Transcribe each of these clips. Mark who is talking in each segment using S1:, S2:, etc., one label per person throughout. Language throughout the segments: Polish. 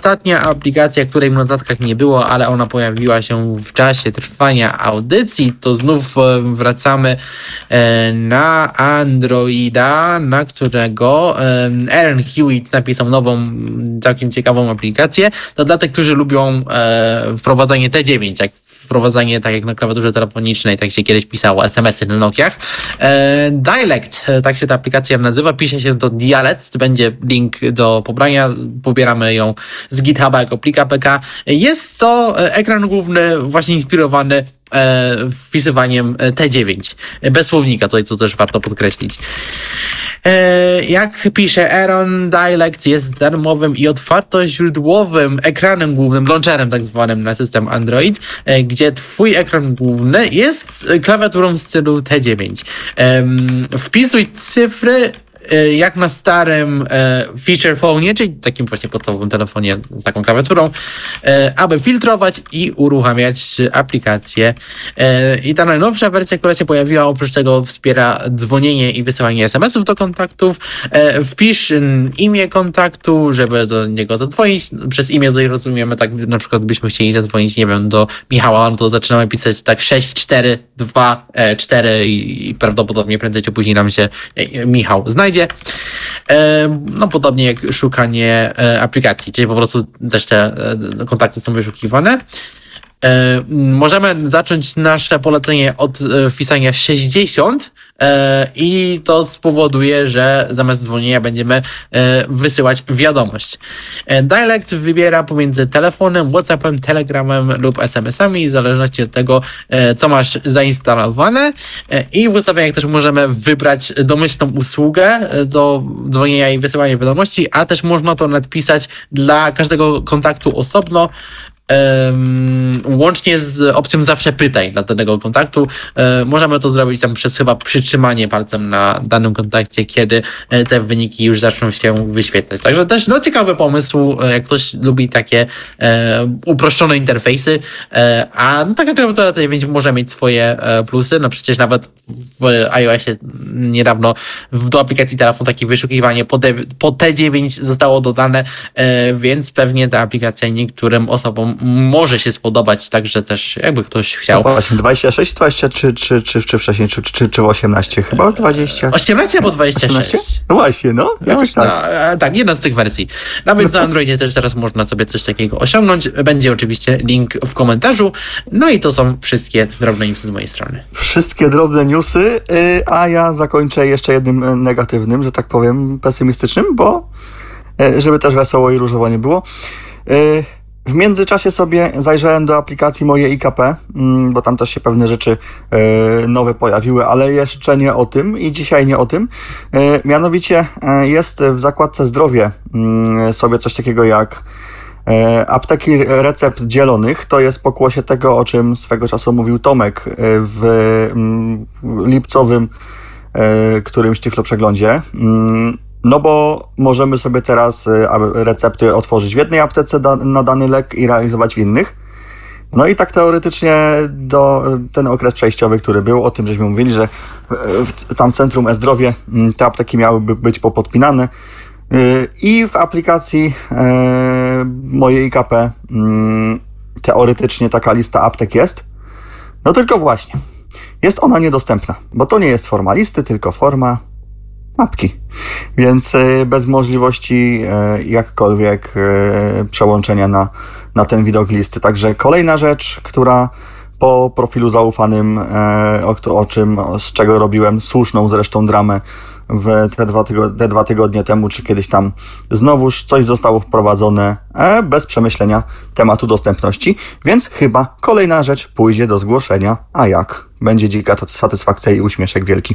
S1: ostatnia aplikacja, której w notatkach nie było, ale ona pojawiła się w czasie trwania audycji, to znów wracamy na Androida, na którego Aaron Hewitt napisał nową, całkiem ciekawą aplikację. To dla tych, którzy lubią wprowadzanie T9, wprowadzanie tak jak na klawiaturze telefonicznej, tak się kiedyś pisało, SMS-y na Nokiach. Dialect, tak się ta aplikacja nazywa, pisze się to Dialect, będzie link do pobrania, pobieramy ją z GitHuba jako plik APK. Jest to ekran główny właśnie inspirowany wpisywaniem T9, bez słownika, tutaj to też warto podkreślić. Jak pisze Aaron, Dialect jest darmowym i otwartoźródłowym ekranem głównym, launcherem tak zwanym na system Android, gdzie twój ekran główny jest klawiaturą w stylu T9. Wpisuj cyfry jak na starym feature phone'ie, czyli takim właśnie podstawowym telefonie z taką klawiaturą, aby filtrować i uruchamiać aplikacje. I ta najnowsza wersja, która się pojawiła, oprócz tego wspiera dzwonienie i wysyłanie SMS-ów do kontaktów. Wpisz imię kontaktu, żeby do niego zadzwonić. Przez imię tutaj rozumiemy, tak na przykład byśmy chcieli zadzwonić, nie wiem, do Michała, no to zaczynamy pisać tak 6, 4, 2, 4 i prawdopodobnie prędzej czy później nam się Michał znajdzie. No podobnie jak szukanie aplikacji, czyli po prostu też te kontakty są wyszukiwane. Możemy zacząć nasze polecenie od wpisania 60 i to spowoduje, że zamiast dzwonienia będziemy wysyłać wiadomość. Dialect wybiera pomiędzy telefonem, WhatsAppem, Telegramem lub SMS-ami w zależności od tego, co masz zainstalowane, i w ustawieniach też możemy wybrać domyślną usługę do dzwonienia i wysyłania wiadomości, a też można to nadpisać dla każdego kontaktu osobno, łącznie z opcją zawsze pytaj dla danego kontaktu. Możemy to zrobić tam przez chyba przytrzymanie palcem na danym kontakcie, kiedy te wyniki już zaczną się wyświetlać. Także też ciekawy pomysł, jak ktoś lubi takie uproszczone interfejsy, a taka klawiatura T9 może mieć swoje plusy. No przecież nawet w iOSie niedawno do aplikacji telefon takie wyszukiwanie po T9 zostało dodane, więc pewnie ta aplikacja niektórym osobom może się spodobać, także też jakby ktoś chciał.
S2: No właśnie, 26, 23 czy wcześniej, czy 18? Chyba 20.
S1: 18 albo 26.
S2: 18? No właśnie, jakoś tak.
S1: Tak, jedna z tych wersji. Nawet za Androidzie też teraz można sobie coś takiego osiągnąć. Będzie oczywiście link w komentarzu. No i to są wszystkie drobne newsy z mojej strony.
S2: Wszystkie drobne newsy, a ja zakończę jeszcze jednym negatywnym, że tak powiem, pesymistycznym, bo żeby też wesoło i różowo nie było. W międzyczasie sobie zajrzałem do aplikacji mojej IKP, bo tam też się pewne rzeczy nowe pojawiły, ale jeszcze nie o tym i dzisiaj nie o tym. Mianowicie jest w zakładce zdrowie sobie coś takiego jak apteki recept dzielonych. To jest pokłosie tego, o czym swego czasu mówił Tomek w lipcowym którymś tyfloprzeglądzie. No bo możemy sobie teraz recepty otworzyć w jednej aptece na dany lek i realizować w innych. No i tak teoretycznie ten okres przejściowy, który był, o tym żeśmy mówili, że tam w Centrum E-Zdrowie te apteki miałyby być popodpinane. I w aplikacji mojej IKP teoretycznie taka lista aptek jest. No tylko właśnie, jest ona niedostępna, bo to nie jest forma listy, tylko forma mapki, więc bez możliwości jakkolwiek przełączenia na ten widok listy. Także kolejna rzecz, która po profilu zaufanym, z czego robiłem słuszną zresztą dramę te 2 tygodnie temu, czy kiedyś tam, znowuż coś zostało wprowadzone bez przemyślenia tematu dostępności, więc chyba kolejna rzecz pójdzie do zgłoszenia, a jak? Będzie dzika satysfakcja i uśmieszek wielki.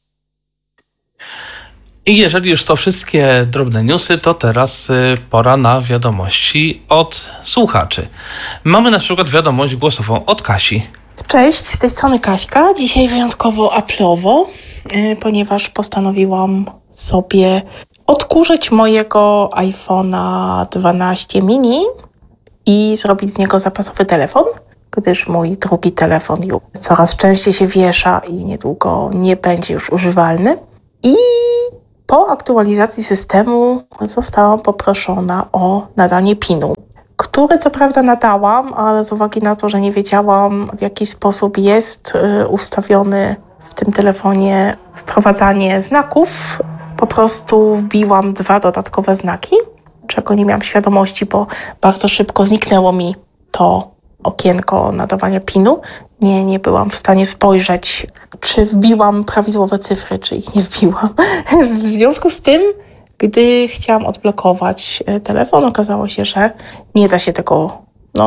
S3: I jeżeli już to wszystkie drobne newsy, to teraz pora na wiadomości od słuchaczy. Mamy na przykład wiadomość głosową od Kasi.
S4: Cześć, z tej strony Kaśka. Dzisiaj wyjątkowo Apple'owo, ponieważ postanowiłam sobie odkurzyć mojego iPhone'a 12 mini i zrobić z niego zapasowy telefon, gdyż mój drugi telefon już coraz częściej się wiesza i niedługo nie będzie już używalny. I Po aktualizacji systemu zostałam poproszona o nadanie PIN-u, który co prawda nadałam, ale z uwagi na to, że nie wiedziałam, w jaki sposób jest ustawiony w tym telefonie wprowadzanie znaków, po prostu wbiłam 2 dodatkowe znaki, czego nie miałam świadomości, bo bardzo szybko zniknęło mi to okienko nadawania PIN-u. Nie byłam w stanie spojrzeć, czy wbiłam prawidłowe cyfry, czy ich nie wbiłam. W związku z tym, gdy chciałam odblokować telefon, okazało się, że nie da się tego,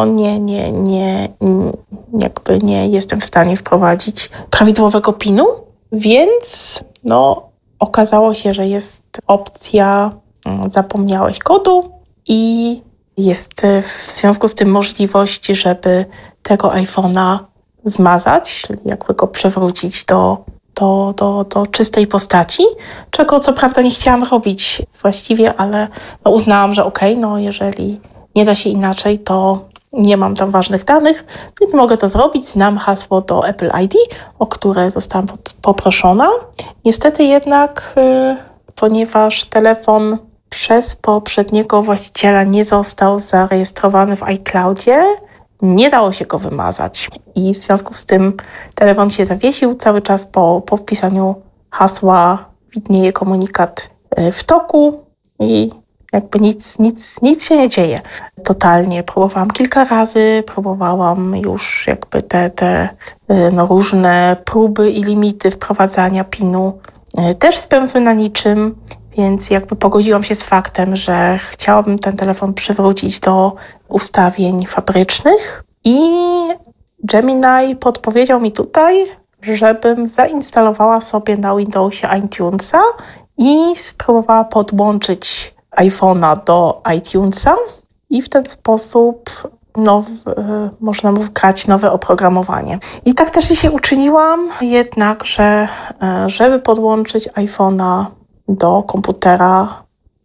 S4: jakby nie jestem w stanie wprowadzić prawidłowego PIN-u, więc okazało się, że jest opcja zapomniałeś kodu i jest w związku z tym możliwość, żeby tego iPhone'a zmazać, czyli jakby go przewrócić do czystej postaci, czego co prawda nie chciałam robić właściwie, ale uznałam, że jeżeli nie da się inaczej, to nie mam tam ważnych danych, więc mogę to zrobić. Znam hasło do Apple ID, o które zostałam poproszona. Niestety jednak, ponieważ telefon przez poprzedniego właściciela nie został zarejestrowany w iCloudzie, nie dało się go wymazać i w związku z tym telefon się zawiesił. Cały czas po wpisaniu hasła widnieje komunikat w toku i jakby nic się nie dzieje. Totalnie próbowałam kilka razy, próbowałam już jakby te różne próby i limity wprowadzania PIN-u też spełzły na niczym, więc jakby pogodziłam się z faktem, że chciałabym ten telefon przywrócić do ustawień fabrycznych i Gemini podpowiedział mi tutaj, żebym zainstalowała sobie na Windowsie iTunesa i spróbowała podłączyć iPhone'a do iTunesa i w ten sposób można wgrać nowe oprogramowanie. I tak też się uczyniłam, jednakże żeby podłączyć iPhone'a do komputera,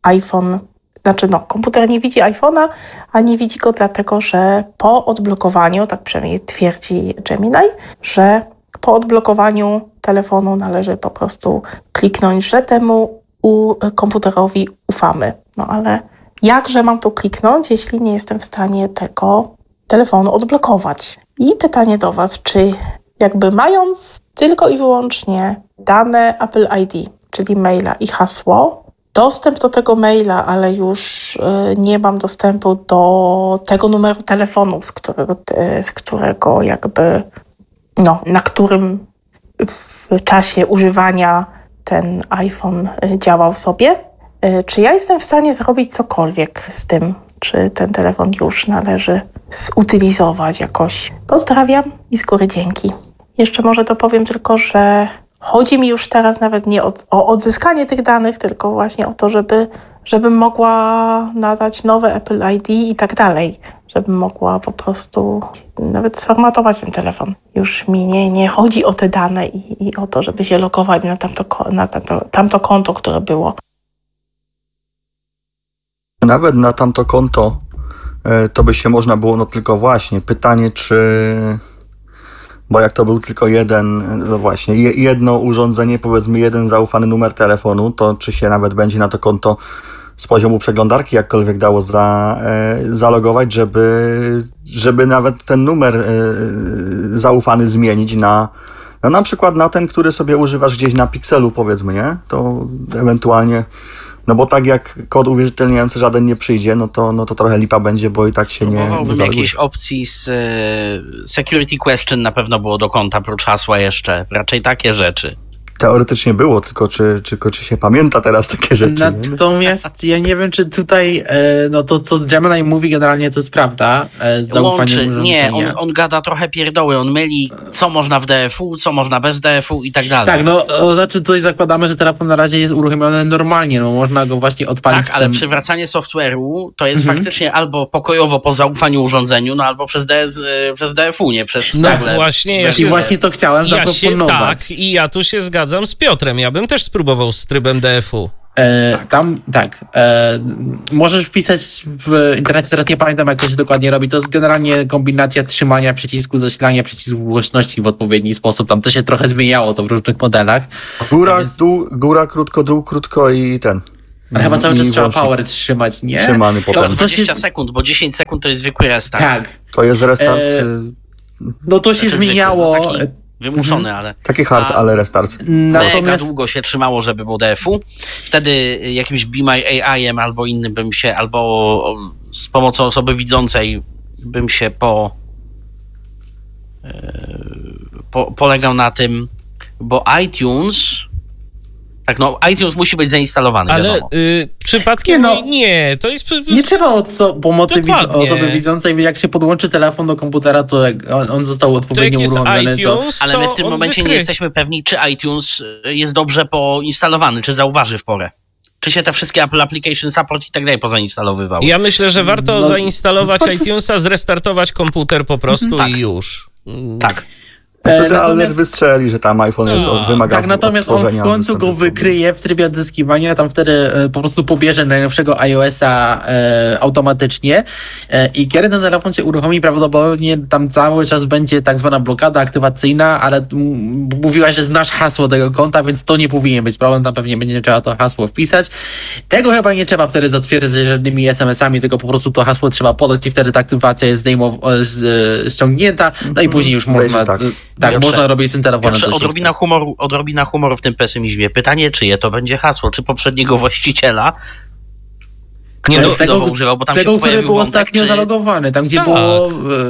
S4: komputer nie widzi iPhone'a, a nie widzi go dlatego, że po odblokowaniu, tak przynajmniej twierdzi Gemini, że po odblokowaniu telefonu należy po prostu kliknąć, że temu komputerowi ufamy. Ale jakże mam tu kliknąć, jeśli nie jestem w stanie tego telefonu odblokować? I pytanie do Was, czy jakby mając tylko i wyłącznie dane Apple ID, czyli maila i hasło, dostęp do tego maila, ale już nie mam dostępu do tego numeru telefonu, z którego jakby, na którym w czasie używania ten iPhone działał sobie. Czy ja jestem w stanie zrobić cokolwiek z tym? Czy ten telefon już należy zutylizować jakoś? Pozdrawiam i z góry dzięki. Jeszcze może dopowiem tylko, że chodzi mi już teraz nawet nie o odzyskanie tych danych, tylko właśnie o to, żebym mogła nadać nowe Apple ID i tak dalej. Żebym mogła po prostu nawet sformatować ten telefon. Już mi nie chodzi o te dane i o to, żeby się logować na tamto konto, które było.
S2: Nawet na tamto konto to by się można było, tylko właśnie pytanie, czy... Bo jak to był tylko jedno urządzenie, powiedzmy jeden zaufany numer telefonu, to czy się nawet będzie na to konto z poziomu przeglądarki jakkolwiek dało zalogować, żeby nawet ten numer zaufany zmienić na przykład na ten, który sobie używasz gdzieś na Pixelu, powiedzmy, nie? To ewentualnie, bo tak jak kod uwierzytelniający żaden nie przyjdzie, no to trochę lipa będzie, bo i tak się nie
S5: Spróbowałbym jakiejś opcji z security question na pewno było do konta, prócz hasła jeszcze. Raczej takie rzeczy.
S2: Teoretycznie było, tylko czy się pamięta teraz takie rzeczy?
S1: Natomiast ja nie wiem, czy tutaj to, co Gemini mówi generalnie, to jest prawda.
S5: Łączy. Nie, on gada trochę pierdoły. On myli, co można w DFU, co można bez DFU i tak dalej.
S1: Tak, znaczy tutaj zakładamy, że telefon na razie jest uruchomiony normalnie, można go właśnie odpalić.
S5: Tak, ale przywracanie software'u to jest faktycznie albo pokojowo po zaufaniu urządzeniu, albo przez DFU, nie przez
S6: właśnie.
S1: I właśnie to chciałem zaproponować.
S6: I ja tu się zgadzam z Piotrem. Ja bym też spróbował z trybem DFU.
S1: Tam, możesz wpisać w internecie, teraz nie pamiętam jak to się dokładnie robi, to jest generalnie kombinacja trzymania przycisku, zasilania przycisku głośności w odpowiedni sposób, tam to się trochę zmieniało to w różnych modelach.
S2: Góra, dół, góra, krótko, dół, krótko i ten.
S1: Ale chyba cały czas trzeba
S2: włącznik
S1: power trzymać, nie?
S2: trzymany potem.
S1: To
S5: 20 sekund, bo 10 sekund to jest zwykły restart.
S1: Tak,
S2: To jest restart,
S1: no to się
S5: Znaczy
S1: zmieniało.
S5: zwykły, no taki wymuszony, ale...
S2: taki hard, ale restart.
S5: Mega
S1: Natomiast
S5: długo się trzymało, żeby było DF-u. Wtedy jakimś Be My AI-em albo innym bym się, albo z pomocą osoby widzącej bym się polegał na tym, bo iTunes... Tak, no iTunes musi być zainstalowany,
S6: Ale
S5: wiadomo.
S6: przypadkiem
S1: Nie, no.
S6: nie, to jest...
S1: nie trzeba pomocy
S6: Dokładnie.
S1: osoby widzącej, jak się podłączy telefon do komputera, to jak on został
S6: To jak
S1: odpowiednio
S6: jest
S1: uruchomiony, to...
S6: iTunes,
S5: Ale my
S6: to
S5: w tym
S6: on
S5: momencie nie
S6: wykryje.
S5: jesteśmy pewni, czy iTunes jest dobrze poinstalowany, czy zauważy w porę. Czy się te wszystkie Apple Application Support i tak dalej pozainstalowywały.
S6: Ja myślę, że warto
S1: No,
S6: zainstalować
S1: warto-
S6: iTunesa, zrestartować komputer po prostu
S5: Tak.
S6: i już.
S5: Tak.
S2: Wtedy alert
S1: natomiast-
S2: wystrzeli, że tam iPhone jest, wymaga
S1: Tak, natomiast on w
S2: odtworzenia
S1: końcu go
S2: dostępu.
S1: wykryje w trybie odzyskiwania, tam wtedy po prostu pobierze najnowszego iOS-a automatycznie i kiedy ten telefon się uruchomi, prawdopodobnie tam cały czas będzie tak zwana blokada aktywacyjna, ale mówiłaś, że znasz hasło tego konta, więc to nie powinien być problem, tam pewnie będzie trzeba to hasło wpisać. Tego chyba nie trzeba wtedy zatwierdzać żadnymi SMS-ami, tylko po prostu to hasło trzeba podać i wtedy ta aktywacja jest ściągnięta, no i później już można...
S2: tak.
S1: Tak,
S5: Piotrze,
S1: można robić z tym telefonem.
S5: Piotrze,
S1: co się
S5: odrobina humoru w tym pesymizmie. Pytanie, czyje to będzie hasło? Czy poprzedniego właściciela?
S6: Nie, no,
S5: Chwilowo używał, bo tam
S1: tego
S5: się
S1: który
S5: pojawił
S1: był
S5: wątek,
S1: ostatnio
S5: czy...
S1: zalogowany, tam gdzie
S6: Tak.
S1: było...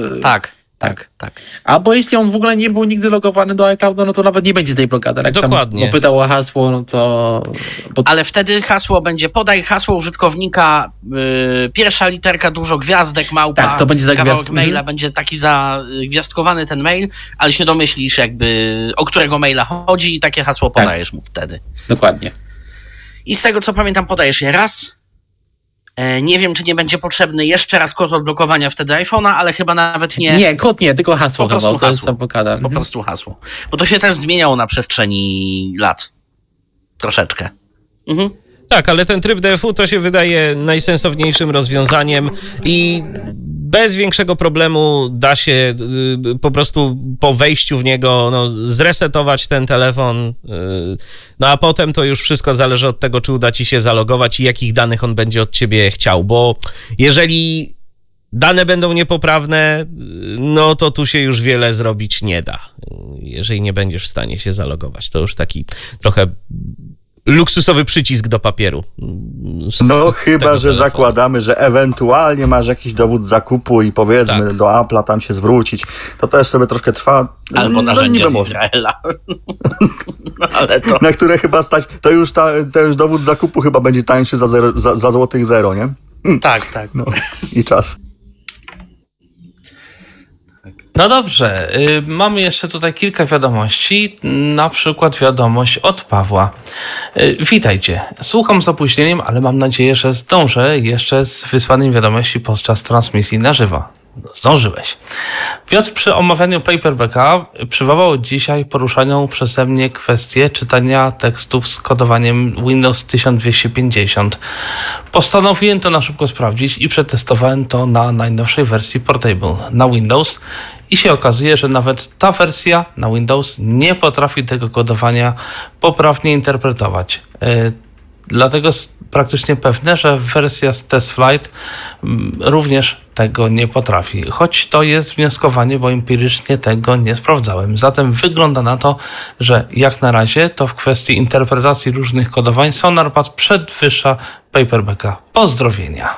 S5: Tak.
S1: Albo jeśli on w ogóle nie był nigdy logowany do iClouda, no to nawet nie będzie tej blokady. Jak
S6: Dokładnie.
S1: tam popytał o hasło, no to...
S5: Ale wtedy hasło będzie podaj hasło użytkownika, pierwsza literka, dużo gwiazdek, małpa,
S1: Tak, to będzie
S5: kawałek
S1: zagwiazd-
S5: maila, będzie taki zagwiazdkowany ten mail, ale się domyślisz jakby, o którego maila chodzi i takie hasło podajesz mu wtedy.
S1: Dokładnie.
S5: I z tego co pamiętam podajesz je raz. Nie wiem, czy nie będzie potrzebny jeszcze raz kod odblokowania wtedy iPhone'a, ale chyba nawet nie.
S1: Nie, kod nie, tylko hasło
S5: Po prostu
S1: chyba, to jest
S5: hasło.
S1: ta blokada.
S5: Po prostu hasło. Bo to się też zmieniało na przestrzeni lat. Troszeczkę. Mhm.
S6: Tak, ale ten tryb DFU to się wydaje najsensowniejszym rozwiązaniem i bez większego problemu da się po prostu po wejściu w niego zresetować ten telefon, no a potem to już wszystko zależy od tego, czy uda ci się zalogować i jakich danych on będzie od ciebie chciał, bo jeżeli dane będą niepoprawne, no to tu się już wiele zrobić nie da, jeżeli nie będziesz w stanie się zalogować. To już taki trochę luksusowy przycisk do papieru.
S2: No chyba, że zakładamy, że ewentualnie masz jakiś dowód zakupu i powiedzmy
S6: Tak.
S2: do Apple'a tam się zwrócić, to też sobie troszkę trwa.
S5: Albo narzędzia
S2: niby
S5: z
S2: można.
S5: Izraela. No, ale to...
S2: Na które chyba stać, to już dowód zakupu chyba będzie tańszy za złotych zero, nie?
S5: Tak, tak.
S2: No i czas.
S3: No dobrze, mamy jeszcze tutaj kilka wiadomości, na przykład wiadomość od Pawła. Witajcie, słucham z opóźnieniem, ale mam nadzieję, że zdążę jeszcze z wysłaniem wiadomości podczas transmisji na żywo. Zdążyłeś. Piotr przy omawianiu Paperbacka przywołał dzisiaj poruszaną przeze mnie kwestię czytania tekstów z kodowaniem Windows 1250. Postanowiłem to na szybko sprawdzić i przetestowałem to na najnowszej wersji Portable na Windows i się okazuje, że nawet ta wersja na Windows nie potrafi tego kodowania poprawnie interpretować. Dlatego jest praktycznie pewne, że wersja z TestFlight również tego nie potrafi. Choć to jest wnioskowanie, bo empirycznie tego nie sprawdzałem. Zatem wygląda na to, że jak na razie to w kwestii interpretacji różnych kodowań Sonarpad przedwyższa Paperbacka. Pozdrowienia.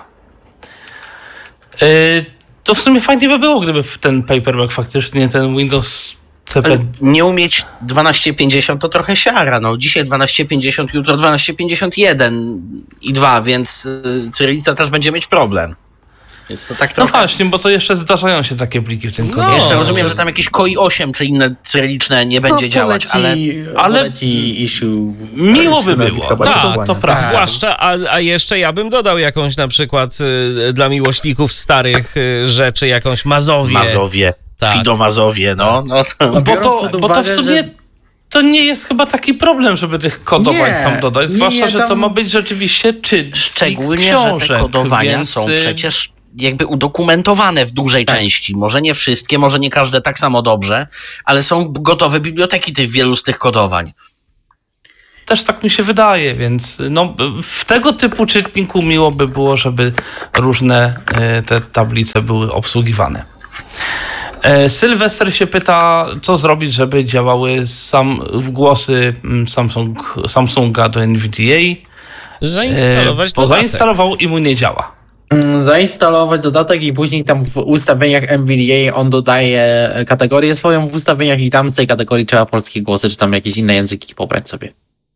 S3: To w sumie fajnie by było, gdyby ten Paperback faktycznie ten Windows CP...
S5: Ale nie umieć 1250 to trochę siara. No, dzisiaj 1250, jutro 1251 i 2, więc cyrylica też będzie mieć problem. Więc to tak
S3: No
S5: trochę...
S3: właśnie, bo to jeszcze zdarzają się takie pliki w tym kodzie.
S5: Jeszcze rozumiem, że tam jakieś KOI 8 czy inne cyryliczne nie będzie działać, ale
S1: poleci issue.
S3: Miło by było.
S2: Chyba
S3: Tak,
S2: zachowanie.
S3: to prawda.
S6: Zwłaszcza, a jeszcze ja bym dodał jakąś na przykład dla miłośników starych rzeczy, jakąś Mazowię.
S5: Mazowie,
S6: Tak.
S5: Fido Mazowie, no to...
S3: Bo to w sumie to nie jest chyba taki problem, żeby tych kodowań
S1: Nie,
S3: tam dodać, zwłaszcza,
S1: nie,
S3: że to
S1: tam-
S3: ma być rzeczywiście czyt
S5: Szczególnie,
S3: książek,
S5: że te kodowania
S3: więc,
S5: są przecież jakby udokumentowane w dużej części. Może nie wszystkie, może nie każde tak samo dobrze, ale są gotowe biblioteki wielu z tych kodowań.
S3: Też tak mi się wydaje, więc no, w tego typu czytniku miło by było, żeby różne te tablice były obsługiwane. Sylwester się pyta, co zrobić, żeby działały głosy Samsunga do NVDA.
S6: Zainstalować
S3: Bo
S6: dodatek.
S3: zainstalował i mu nie działa.
S1: Zainstalować dodatek i później tam w ustawieniach NVDA on dodaje kategorię swoją w ustawieniach i tam z tej kategorii trzeba polskie głosy, czy tam jakieś inne języki pobrać sobie.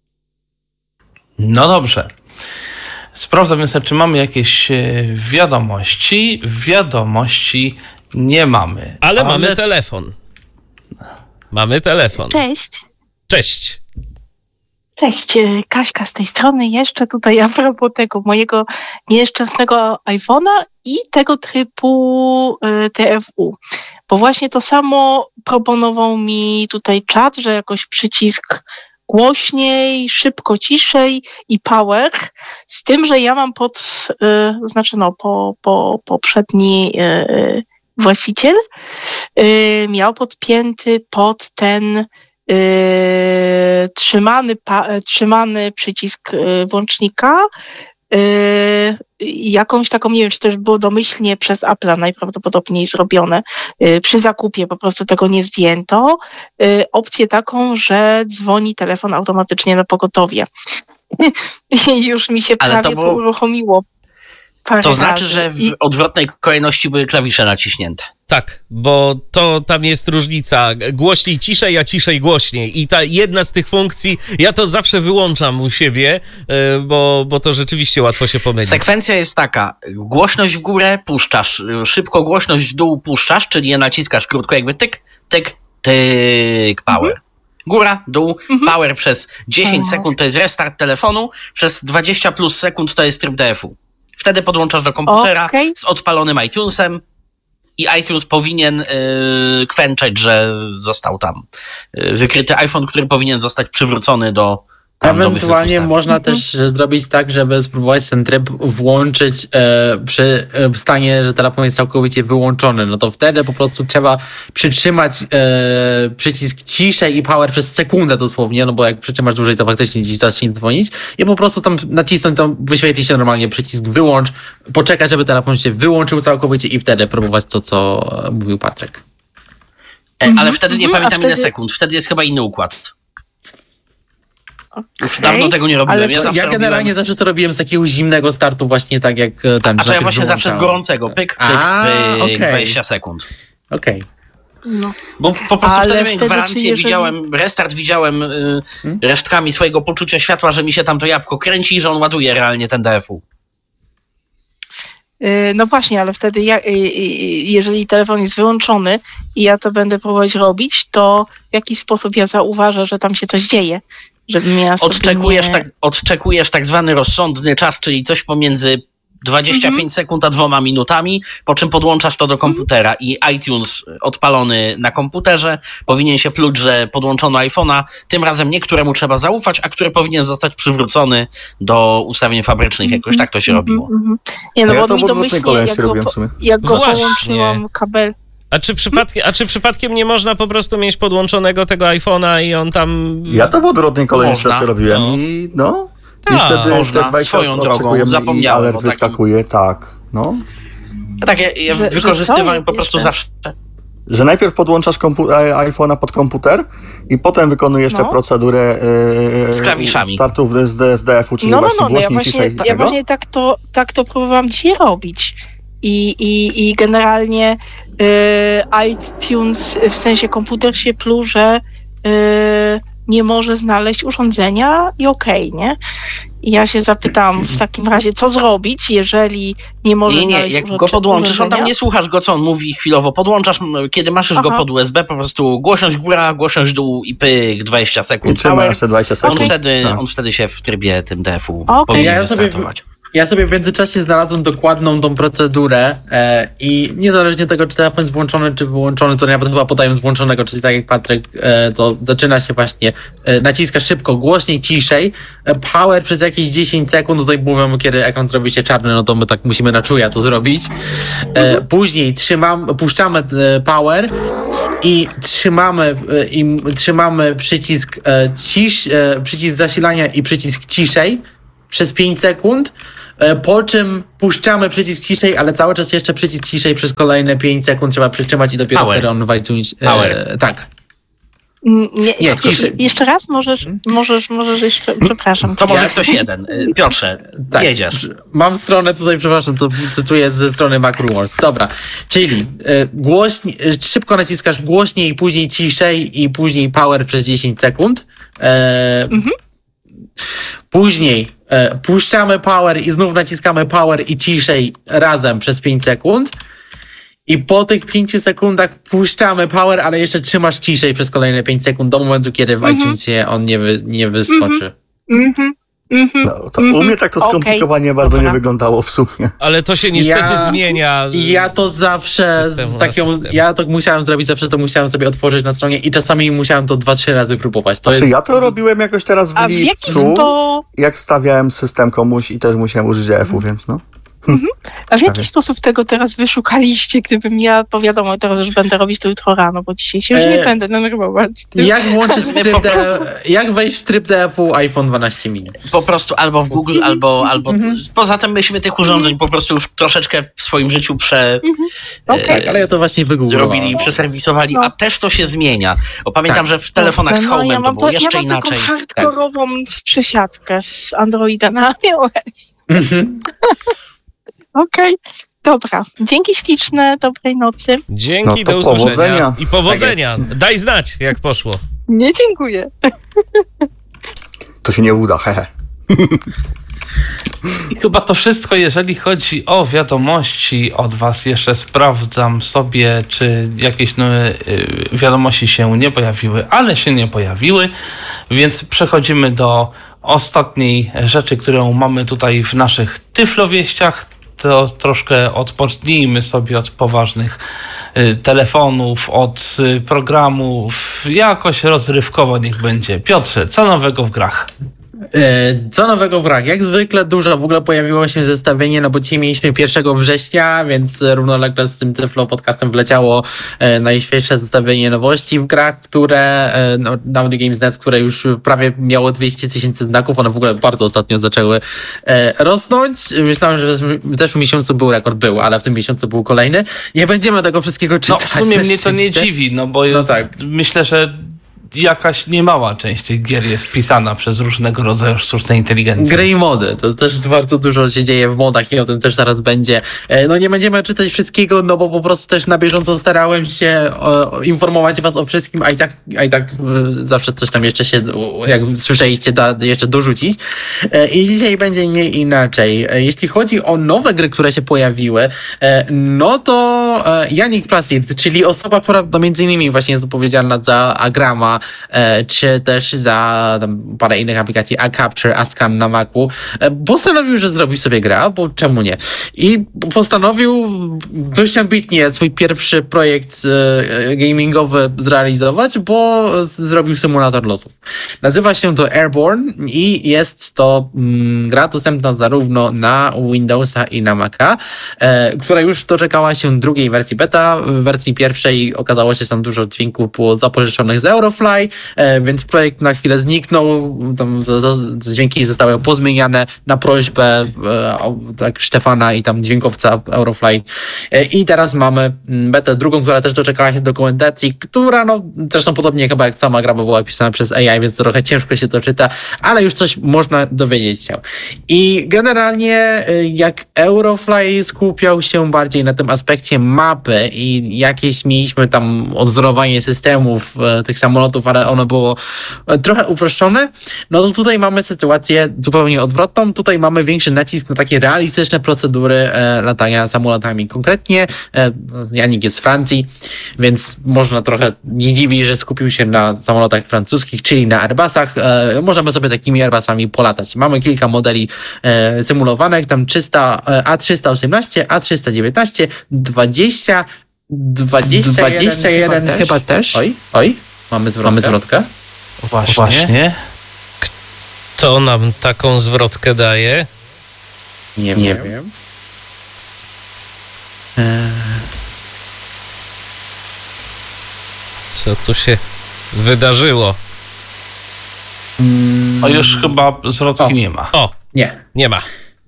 S3: No dobrze. Sprawdzam jeszcze, czy mamy jakieś wiadomości. Wiadomości nie mamy.
S6: Ale mamy telefon. Mamy telefon.
S7: Cześć.
S6: Cześć.
S7: Cześć, Kaśka z tej strony. Jeszcze tutaj a propos tego mojego nieszczęsnego iPhone'a i tego trybu TFU. Bo właśnie to samo proponował mi tutaj czat, że jakoś przycisk głośniej, szybko, ciszej i power, z tym, że ja mam poprzedni właściciel miał podpięty pod ten trzymany przycisk włącznika jakąś taką, nie wiem, czy to już było domyślnie przez Apple'a najprawdopodobniej zrobione, przy zakupie po prostu tego nie zdjęto, opcję taką, że dzwoni telefon automatycznie na pogotowie. I już mi się
S5: Ale
S7: prawie to uruchomiło.
S5: To znaczy, że w odwrotnej kolejności były klawisze naciśnięte.
S6: Tak, bo to tam jest różnica. Głośniej, ciszej, a ciszej, głośniej. I ta jedna z tych funkcji, ja to zawsze wyłączam u siebie, bo to rzeczywiście łatwo się pomylić.
S5: Sekwencja jest taka, głośność w górę puszczasz, szybko głośność w dół puszczasz, czyli je naciskasz krótko, jakby tyk, tyk, tyk, power. Góra, dół, power przez 10 sekund to jest restart telefonu, przez 20 plus sekund to jest tryb DFU. Wtedy podłączasz do komputera z odpalonym iTunesem i iTunes powinien kwęczeć, że został tam wykryty iPhone, który powinien zostać przywrócony do
S1: Ewentualnie można też zrobić tak, żeby spróbować ten tryb włączyć przy stanie, że telefon jest całkowicie wyłączony. No to wtedy po prostu trzeba przytrzymać przycisk ciszej i power przez sekundę dosłownie, no bo jak przytrzymasz dłużej, to faktycznie dziś zacznie dzwonić i po prostu tam nacisnąć, to wyświetli się normalnie przycisk wyłącz, poczekać, żeby telefon się wyłączył całkowicie i wtedy próbować to, co mówił Patryk.
S5: Ale wtedy nie pamiętam ile sekund, wtedy jest chyba inny układ. Już dawno tego nie robiłem.
S1: Ja generalnie zawsze to robiłem z takiego zimnego startu, właśnie tak jak ten.
S5: A to ja właśnie zawsze z gorącego. Pyk, pyk, pyk, 20 sekund.
S1: Okej.
S7: No.
S5: Bo po prostu
S7: Ale
S5: wtedy miałem gwarancję, widziałem restart, widziałem resztkami swojego poczucia światła, że mi się tam to jabłko kręci i że on ładuje realnie ten DFU.
S7: No właśnie, ale wtedy jeżeli telefon jest wyłączony i ja to będę próbować robić, to w jaki sposób ja zauważę, że tam się coś dzieje? Żebym ja
S5: Odczekujesz tak zwany rozsądny czas, czyli coś pomiędzy 25 sekund a 2 minutami, po czym podłączasz to do komputera i iTunes odpalony na komputerze powinien się pluć, że podłączono iPhone'a, tym razem nie któremu trzeba zaufać, a który powinien zostać przywrócony do ustawień fabrycznych. Jakoś tak to się robiło.
S7: Nie, no
S2: ja
S7: bo
S2: to
S7: mi domyślnie, jak go połączyłam kabel.
S6: A czy przypadkiem nie można po prostu mieć podłączonego tego iPhone'a i on tam...
S2: Ja to w odwrotnej kolejności zawsze robiłem i i wtedy
S5: można,
S2: te 20
S5: swoją drogą, zapomniałem
S2: i alert wyskakuje, tak, no.
S5: Tak, ja wykorzystywałem po prostu zawsze.
S2: Że najpierw podłączasz iPhone'a pod komputer i potem wykonujesz tę procedurę
S5: z klawiszami
S2: startu z DFU, czyli właśnie głośniej, ciszej.
S7: Ja właśnie tak to próbowałam dzisiaj robić. I generalnie iTunes, w sensie komputer się pluł, że nie może znaleźć urządzenia i nie? I ja się zapytałam w takim razie, co zrobić, jeżeli nie może znaleźć urządzenia.
S5: Jak go podłączysz, on tam nie słuchasz go, co on mówi chwilowo. Podłączasz, kiedy masz już go pod USB, po prostu głośność góra, głośność dół i pyk, 20 sekund.
S2: I trzymasz te 20 sekund.
S5: On wtedy się w trybie tym DFU
S1: powinien
S5: wystartować.
S1: Ja sobie w międzyczasie znalazłem dokładną tą procedurę i niezależnie od tego, czy telefon jest włączony, czy wyłączony, to nawet chyba podaję z włączonego, czyli tak jak Patryk, to zaczyna się właśnie, naciskasz szybko, głośniej, ciszej, power przez jakieś 10 sekund, tutaj mówią, kiedy ekran zrobi się czarny, no to my tak musimy na czuja to zrobić. Później puszczamy power i trzymamy przycisk przycisk zasilania i przycisk ciszej przez 5 sekund, po czym puszczamy przycisk ciszej, ale cały czas jeszcze przycisk ciszej przez kolejne 5 sekund trzeba przytrzymać i dopiero wtedy on w iTunes... tak.
S7: Nie,
S1: ciszej.
S7: Jeszcze raz możesz jeszcze, przepraszam.
S5: To może ktoś jeden. Piotrze,
S1: Tak,
S5: jedziesz.
S1: mam stronę tutaj, przepraszam, to cytuję ze strony Mac Rumors. Dobra, czyli szybko naciskasz głośniej, później ciszej i później power przez 10 sekund. Później puszczamy power i znów naciskamy power i ciszej razem przez 5 sekund. I po tych 5 sekundach puszczamy power, ale jeszcze trzymasz ciszej przez kolejne 5 sekund do momentu, kiedy w iTunesie on nie wyskoczy.
S2: No, to u mnie tak to skomplikowanie bardzo nie wyglądało w sumie.
S6: Ale to się niestety zmienia.
S1: Ja to zawsze ja to musiałem zrobić, zawsze to musiałem sobie otworzyć na stronie i czasami musiałem to 2-3 razy próbować.
S2: Ja to robiłem jakoś teraz w lipcu, jak stawiałem system komuś i też musiałem użyć DF-u, więc no.
S7: A w jaki sposób tego teraz wyszukaliście, gdybym ja, wiadomo, teraz już będę robić to jutro rano, bo dzisiaj się już nie będę denerwować.
S1: Jak wejść w tryb DF-u iPhone 12 mini?
S5: Po prostu albo w Google, albo poza tym myśmy tych urządzeń po prostu już troszeczkę w swoim życiu
S1: Tak, ale ja to właśnie wygooglowałem.
S5: robili, przeserwisowali, a też to się zmienia. Bo pamiętam, że w telefonach z Home'em to było jeszcze inaczej.
S7: Ja mam taką hardkorową przesiadkę z Androida na iOS. Okej, dobra. Dzięki śliczne, dobrej nocy.
S6: Dzięki,
S2: No to
S6: do usłyszenia.
S2: powodzenia.
S6: I powodzenia. Daj znać, jak poszło.
S7: Nie, dziękuję.
S2: To się nie uda, hehe.
S3: I chyba to wszystko, jeżeli chodzi o wiadomości od was. Jeszcze sprawdzam sobie, czy jakieś nowe wiadomości się nie pojawiły, ale się nie pojawiły, więc przechodzimy do ostatniej rzeczy, którą mamy tutaj w naszych tyflowieściach. To troszkę odpocznijmy sobie od poważnych telefonów, od programów. Jakoś rozrywkowo niech będzie. Piotrze, co nowego w grach?
S1: Co nowego w grach? Jak zwykle dużo. W ogóle pojawiło się zestawienie, no bo dzisiaj mieliśmy 1 września, więc równolegle z tym Tyflo podcastem wleciało najświeższe zestawienie nowości w grach, które Naughty Games.net, które już prawie miało 200 000 znaków, one w ogóle bardzo ostatnio zaczęły rosnąć. Myślałem, że w zeszłym miesiącu był rekord, ale w tym miesiącu był kolejny. Nie będziemy tego wszystkiego czytać.
S3: No w sumie mnie to nie dziwi, no bo myślę, że jakaś niemała część tych gier jest pisana przez różnego rodzaju sztuczne inteligencje.
S1: Gry i mody. To też bardzo dużo się dzieje w modach i o tym też zaraz będzie. No nie będziemy czytać wszystkiego, no bo po prostu też na bieżąco starałem się informować was o wszystkim, a i tak zawsze coś tam jeszcze się, jak słyszeliście, da jeszcze dorzucić. I dzisiaj będzie nie inaczej. Jeśli chodzi o nowe gry, które się pojawiły, no to Yannick Placid, czyli osoba, która między innymi właśnie jest odpowiedzialna za Agrama, czy też za parę innych aplikacji, Capture, Ascan na Macu, postanowił, że zrobi sobie grę, bo czemu nie? I postanowił dość ambitnie swój pierwszy projekt gamingowy zrealizować, bo zrobił symulator lotów. Nazywa się to Airborne i jest to gra dostępna zarówno na Windowsa i na Maca, która już doczekała się drugiej wersji beta. W wersji pierwszej okazało się, że tam dużo dźwięków było zapożyczonych z Eurofly, więc projekt na chwilę zniknął, tam dźwięki zostały pozmieniane na prośbę Stefana i tam dźwiękowca Eurofly. I teraz mamy betę drugą, która też doczekała się dokumentacji, która zresztą podobnie chyba jak sama gra była pisana przez AI, więc trochę ciężko się to czyta, ale już coś można dowiedzieć się. I generalnie jak Eurofly skupiał się bardziej na tym aspekcie mapy i jakieś mieliśmy tam odzorowanie systemów tych samolotów, samolotów, ale ono było trochę uproszczone, no to tutaj mamy sytuację zupełnie odwrotną. Tutaj mamy większy nacisk na takie realistyczne procedury latania samolotami. Konkretnie Janik jest z Francji, więc można trochę nie dziwi, że skupił się na samolotach francuskich, czyli na Airbusach. Możemy sobie takimi Airbusami polatać. Mamy kilka modeli symulowanych, tam A318, A319, 21 chyba też. Oj, mamy zwrotkę.
S3: Właśnie.
S6: Kto nam taką zwrotkę daje?
S1: Nie wiem.
S6: Co tu się wydarzyło?
S3: O, już chyba zwrotki nie ma.
S6: O, nie ma.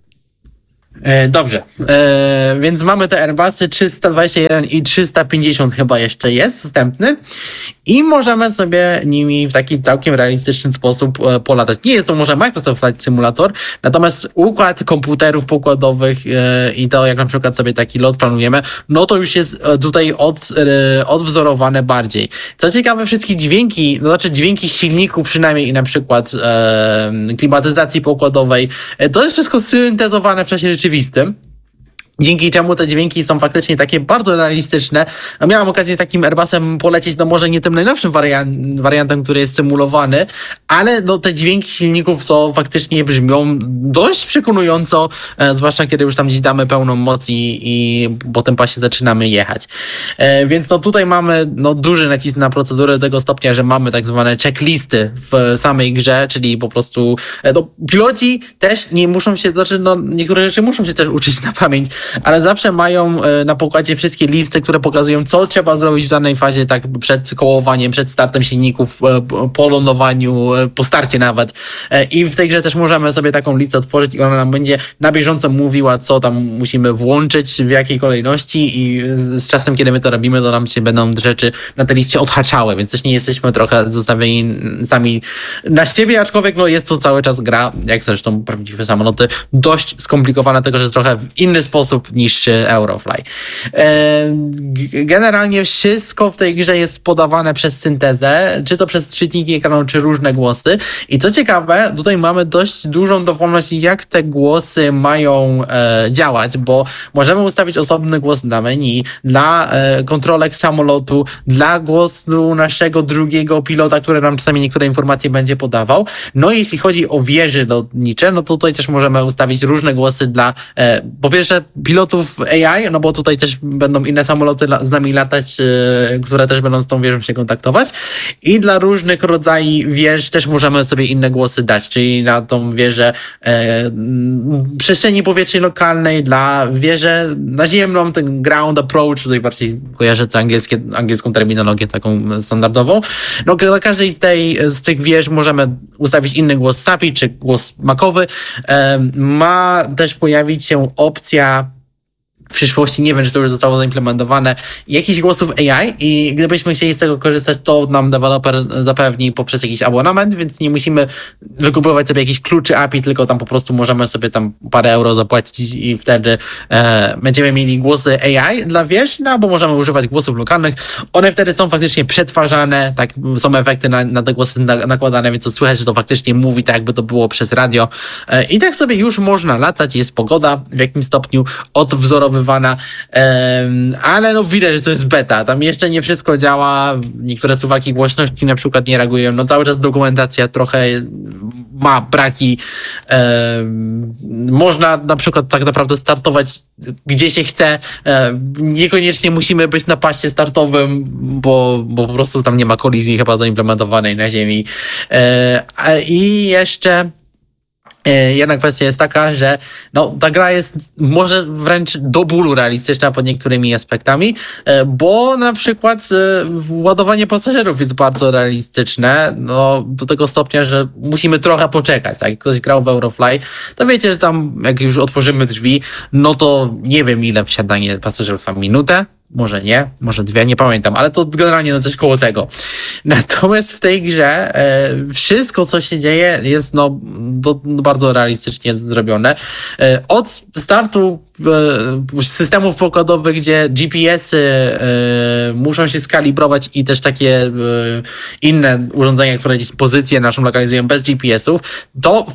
S1: Dobrze, więc mamy te Airbusy 321 i 350 chyba jeszcze jest dostępny i możemy sobie nimi w taki całkiem realistyczny sposób polatać. Nie jest to może Microsoft Flight Simulator, natomiast układ komputerów pokładowych i to jak na przykład sobie taki lot planujemy, no to już jest tutaj odwzorowane bardziej. Co ciekawe, wszystkie dźwięki, to znaczy dźwięki silników przynajmniej i na przykład klimatyzacji pokładowej, to jest wszystko syntezowane w czasie rzeczywistym. Dzięki czemu te dźwięki są faktycznie takie bardzo realistyczne. Miałem okazję takim Airbusem polecieć, no może nie tym najnowszym wariantem, który jest symulowany, ale no te dźwięki silników to faktycznie brzmią dość przekonująco, zwłaszcza kiedy już tam gdzieś damy pełną moc i po tym pasie zaczynamy jechać. Więc no tutaj mamy no duży nacisk na procedurę do tego stopnia, że mamy tak zwane checklisty w samej grze, czyli po prostu no, piloci też nie muszą się, znaczy no niektóre rzeczy muszą się też uczyć na pamięć, ale zawsze mają na pokładzie wszystkie listy, które pokazują, co trzeba zrobić w danej fazie, tak przed kołowaniem, przed startem silników, po lądowaniu, po starcie nawet. I w tej grze też możemy sobie taką listę otworzyć i ona nam będzie na bieżąco mówiła, co tam musimy włączyć, w jakiej kolejności i z czasem, kiedy my to robimy, to nam się będą rzeczy na tej liście odhaczały, więc też nie jesteśmy trochę zostawieni sami na siebie, aczkolwiek no jest to cały czas gra, jak zresztą prawdziwe samoloty, dość skomplikowana, tego, że jest trochę w inny sposób niż Eurofly. Generalnie wszystko w tej grze jest podawane przez syntezę, czy to przez czytniki ekranu, czy różne głosy. I co ciekawe, tutaj mamy dość dużą dowolność, jak te głosy mają działać, bo możemy ustawić osobny głos dla menu, dla kontrolek samolotu, dla głosu naszego drugiego pilota, który nam czasami niektóre informacje będzie podawał. No i jeśli chodzi o wieże lotnicze, no to tutaj też możemy ustawić różne głosy dla po pierwsze pilotów AI, no bo tutaj też będą inne samoloty z nami latać, które też będą z tą wieżą się kontaktować i dla różnych rodzajów wież też możemy sobie inne głosy dać, czyli na tą wieżę przestrzeni powietrznej lokalnej, dla wieżę naziemną, ten ground approach, tutaj bardziej kojarzę to angielską terminologię taką standardową. No dla każdej z tych wież możemy ustawić inny głos SAPI czy głos makowy. Ma też pojawić się opcja w przyszłości, nie wiem, czy to już zostało zaimplementowane, jakichś głosów AI i gdybyśmy chcieli z tego korzystać, to nam deweloper zapewni poprzez jakiś abonament, więc nie musimy wykupywać sobie jakichś kluczy API, tylko tam po prostu możemy sobie tam parę euro zapłacić i wtedy będziemy mieli głosy AI dla wież, no bo możemy używać głosów lokalnych. One wtedy są faktycznie przetwarzane, tak są efekty na te głosy nakładane, więc to słychać, że to faktycznie mówi tak, jakby to było przez radio. I tak sobie już można latać, jest pogoda w jakimś stopniu odwzorowywana, ale no widać, że to jest beta. Tam jeszcze nie wszystko działa, niektóre suwaki głośności na przykład nie reagują, no cały czas dokumentacja trochę ma braki. Można na przykład tak naprawdę startować gdzie się chce, niekoniecznie musimy być na paście startowym, bo po prostu tam nie ma kolizji chyba zaimplementowanej na ziemi. I jeszcze jedna kwestia jest taka, że no, ta gra jest może wręcz do bólu realistyczna pod niektórymi aspektami, bo na przykład ładowanie pasażerów jest bardzo realistyczne, no, do tego stopnia, że musimy trochę poczekać. Tak? Jak ktoś grał w Eurofly, to wiecie, że tam jak już otworzymy drzwi, no to nie wiem ile wsiadanie pasażerów, tam minutę, może nie, może 2, nie pamiętam, ale to generalnie no coś koło tego. Natomiast w tej grze wszystko, co się dzieje, jest bardzo realistycznie zrobione. Od startu systemów pokładowych, gdzie GPS-y muszą się skalibrować i też takie inne urządzenia, które gdzieś pozycję naszą lokalizują bez GPS-ów, to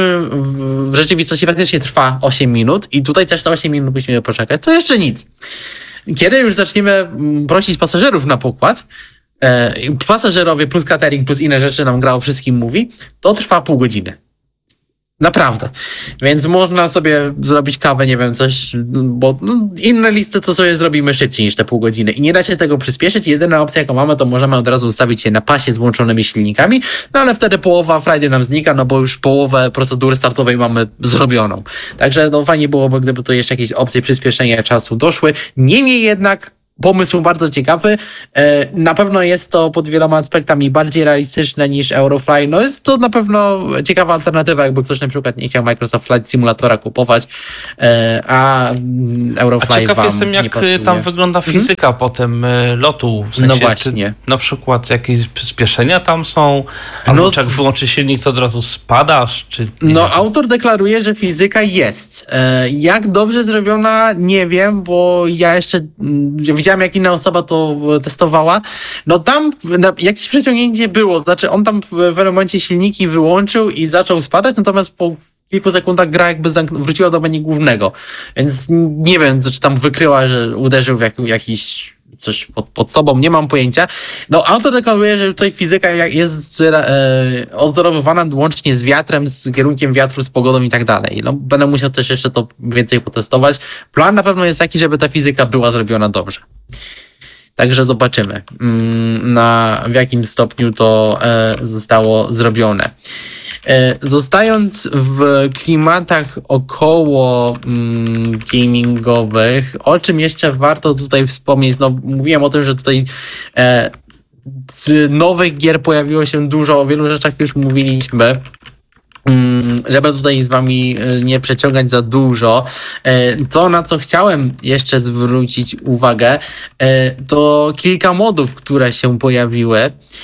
S1: w rzeczywistości faktycznie trwa 8 minut i tutaj też te 8 minut musimy poczekać. To jeszcze nic. Kiedy już zaczniemy prosić pasażerów na pokład, pasażerowie plus catering plus inne rzeczy nam gra o wszystkim mówi, to trwa pół godziny. Naprawdę. Więc można sobie zrobić kawę, nie wiem, coś, bo inne listy to sobie zrobimy szybciej niż te pół godziny i nie da się tego przyspieszyć. Jedyna opcja, jaką mamy, to możemy od razu ustawić się na pasie z włączonymi silnikami, no ale wtedy połowa frajdy nam znika, no bo już połowę procedury startowej mamy zrobioną. Także no fajnie byłoby, gdyby tu jeszcze jakieś opcje przyspieszenia czasu doszły. Niemniej jednak pomysł bardzo ciekawy. Na pewno jest to pod wieloma aspektami bardziej realistyczne niż Eurofly. No jest to na pewno ciekawa alternatywa, jakby ktoś na przykład nie chciał Microsoft Flight Simulatora kupować, a Eurofly
S3: ciekaw
S1: wam
S3: jestem,
S1: nie
S3: jak
S1: pasuje.
S3: tam wygląda fizyka potem lotu. W sensie,
S1: No właśnie.
S3: Czy na przykład jakieś przyspieszenia tam są? Albo czy jak wyłączy silnik, to od razu spadasz? Czy nie wiem?
S1: Autor deklaruje, że fizyka jest. Jak dobrze zrobiona, nie wiem, bo ja jeszcze widziałem, jak inna osoba to testowała. No tam jakieś przeciągnięcie było. Znaczy on tam w pewnym momencie silniki wyłączył i zaczął spadać, natomiast po kilku sekundach gra jakby wróciła do menu głównego. Więc nie wiem, czy tam wykryła, że uderzył w jakiś coś pod sobą, nie mam pojęcia. No autor deklaruje, że tutaj fizyka jest odzorowywana łącznie z wiatrem, z kierunkiem wiatru, z pogodą i tak dalej. No będę musiał też jeszcze to więcej potestować. Plan na pewno jest taki, żeby ta fizyka była zrobiona dobrze. Także zobaczymy, w jakim stopniu to zostało zrobione. Zostając w klimatach około gamingowych, o czym jeszcze warto tutaj wspomnieć, no mówiłem o tym, że tutaj z nowych gier pojawiło się dużo, o wielu rzeczach już mówiliśmy. Żeby tutaj z wami nie przeciągać za dużo, to na co chciałem jeszcze zwrócić uwagę, to kilka modów, które się pojawiły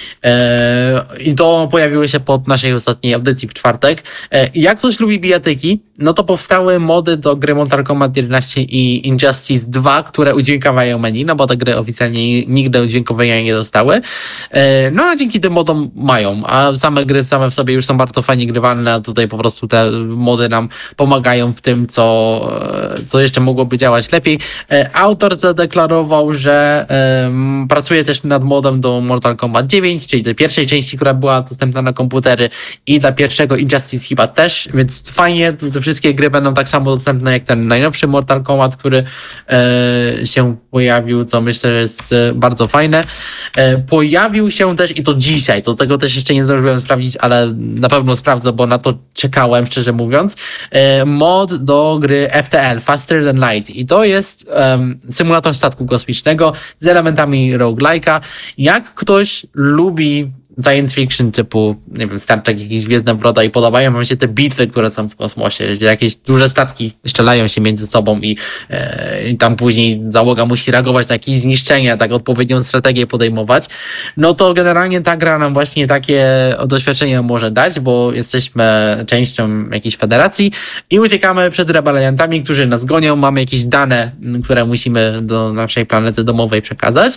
S1: i to pojawiły się pod naszej ostatniej audycji w czwartek. Jak ktoś lubi bijatyki, no to powstały mody do gry Mortal Kombat 11 i Injustice 2, które udźwiękawiają menu, no bo te gry oficjalnie nigdy udźwiękowienia nie dostały. No a dzięki tym modom mają, a same gry same w sobie już są bardzo fajnie grywalne, a tutaj po prostu te mody nam pomagają w tym, co jeszcze mogłoby działać lepiej. Autor zadeklarował, że pracuje też nad modem do Mortal Kombat 9, czyli do pierwszej części, która była dostępna na komputery i dla pierwszego Injustice chyba też, więc fajnie, te wszystkie gry będą tak samo dostępne jak ten najnowszy Mortal Kombat, który się pojawił, co myślę, że jest bardzo fajne. Pojawił się też, i to dzisiaj, to tego też jeszcze nie zdążyłem sprawdzić, ale na pewno sprawdzę, bo na to czekałem, szczerze mówiąc, mod do gry FTL, Faster Than Light, i to jest symulator statku kosmicznego z elementami roguelike'a. Jak ktoś lubi science fiction typu, nie wiem, Star Trek, jakieś Gwiezdne Wrota i podobają wam się te bitwy, które są w kosmosie, gdzie jakieś duże statki strzelają się między sobą i tam później załoga musi reagować na jakieś zniszczenia, tak odpowiednią strategię podejmować, no to generalnie ta gra nam właśnie takie doświadczenie może dać, bo jesteśmy częścią jakiejś federacji i uciekamy przed rebeliantami, którzy nas gonią, mamy jakieś dane, które musimy do naszej planety domowej przekazać.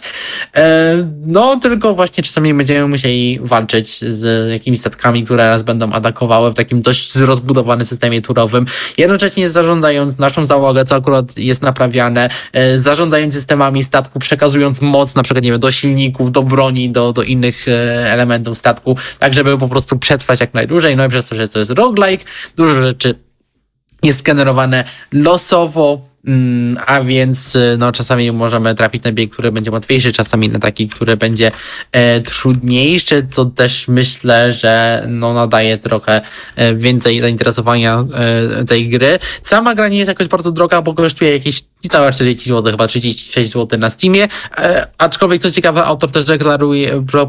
S1: No tylko właśnie czasami będziemy musieli walczyć z jakimiś statkami, które nas będą atakowały w takim dość rozbudowanym systemie turowym, jednocześnie zarządzając naszą załogę, co akurat jest naprawiane, zarządzając systemami statku, przekazując moc na przykład, nie wiem, do silników, do broni, do innych elementów statku, tak żeby po prostu przetrwać jak najdłużej. No i przez to, że to jest roguelike, dużo rzeczy jest generowane losowo, a więc no, czasami możemy trafić na bieg, który będzie łatwiejszy, czasami na taki, który będzie trudniejszy, co też myślę, że no, nadaje trochę więcej zainteresowania tej gry. Sama gra nie jest jakoś bardzo droga, bo kosztuje jakieś niecałe 40 zł, chyba 36 zł na Steamie, aczkolwiek co ciekawe, autor też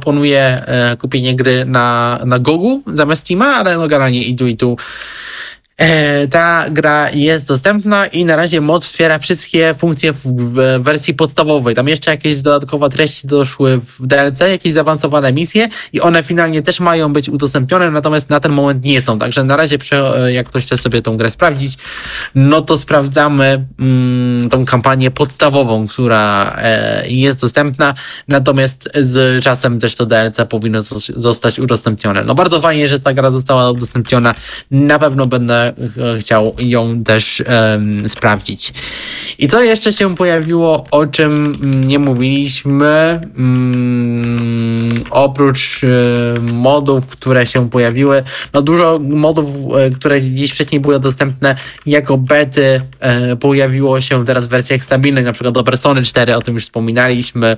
S1: proponuje kupienie gry na Gogu zamiast Steama, ale no generalnie i tu Ta gra jest dostępna i na razie mod wspiera wszystkie funkcje w wersji podstawowej. Tam jeszcze jakieś dodatkowe treści doszły w DLC, jakieś zaawansowane misje i one finalnie też mają być udostępnione, natomiast na ten moment nie są. Także na razie, jak ktoś chce sobie tą grę sprawdzić, no to sprawdzamy tą kampanię podstawową, która jest dostępna, natomiast z czasem też to DLC powinno zostać udostępnione. No bardzo fajnie, że ta gra została udostępniona. Na pewno będę chciał ją też sprawdzić. I co jeszcze się pojawiło, o czym nie mówiliśmy, oprócz modów, które się pojawiły, no dużo modów, które gdzieś wcześniej były dostępne jako bety, pojawiło się teraz w wersjach stabilnych, na przykład do Persony 4, o tym już wspominaliśmy.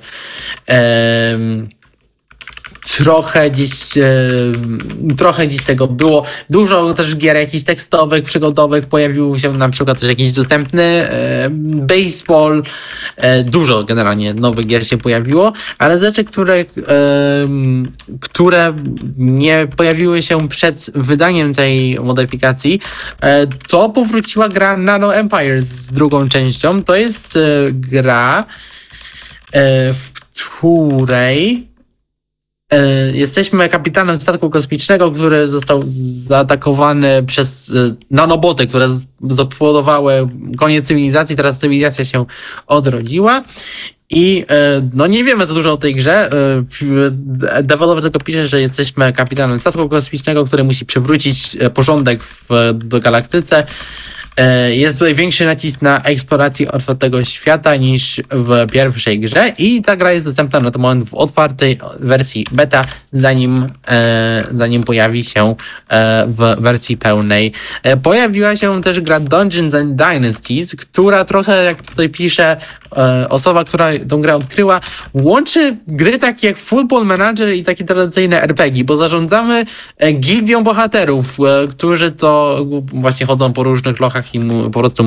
S1: Trochę dziś tego było. Dużo też gier jakichś tekstowych, przygodowych, pojawił się na przykład też jakiś dostępny baseball. Dużo generalnie nowych gier się pojawiło, ale rzeczy, które nie pojawiły się przed wydaniem tej modyfikacji, to powróciła gra Nano Empires z drugą częścią. To jest gra, w której jesteśmy kapitanem statku kosmicznego, który został zaatakowany przez nanoboty, które spowodowały koniec cywilizacji. Teraz cywilizacja się odrodziła. I no nie wiemy za dużo o tej grze. Deweloper tylko pisze, że jesteśmy kapitanem statku kosmicznego, który musi przywrócić porządek do galaktyce. Jest tutaj większy nacisk na eksplorację otwartego świata niż w pierwszej grze i ta gra jest dostępna na ten moment w otwartej wersji beta, zanim pojawi się w wersji pełnej. Pojawiła się też gra Dungeons and Dynasties, która trochę, jak tutaj pisze osoba, która tą grę odkryła, łączy gry takie jak Football Manager i takie tradycyjne RPG, bo zarządzamy gildią bohaterów, którzy to właśnie chodzą po różnych lochach i po prostu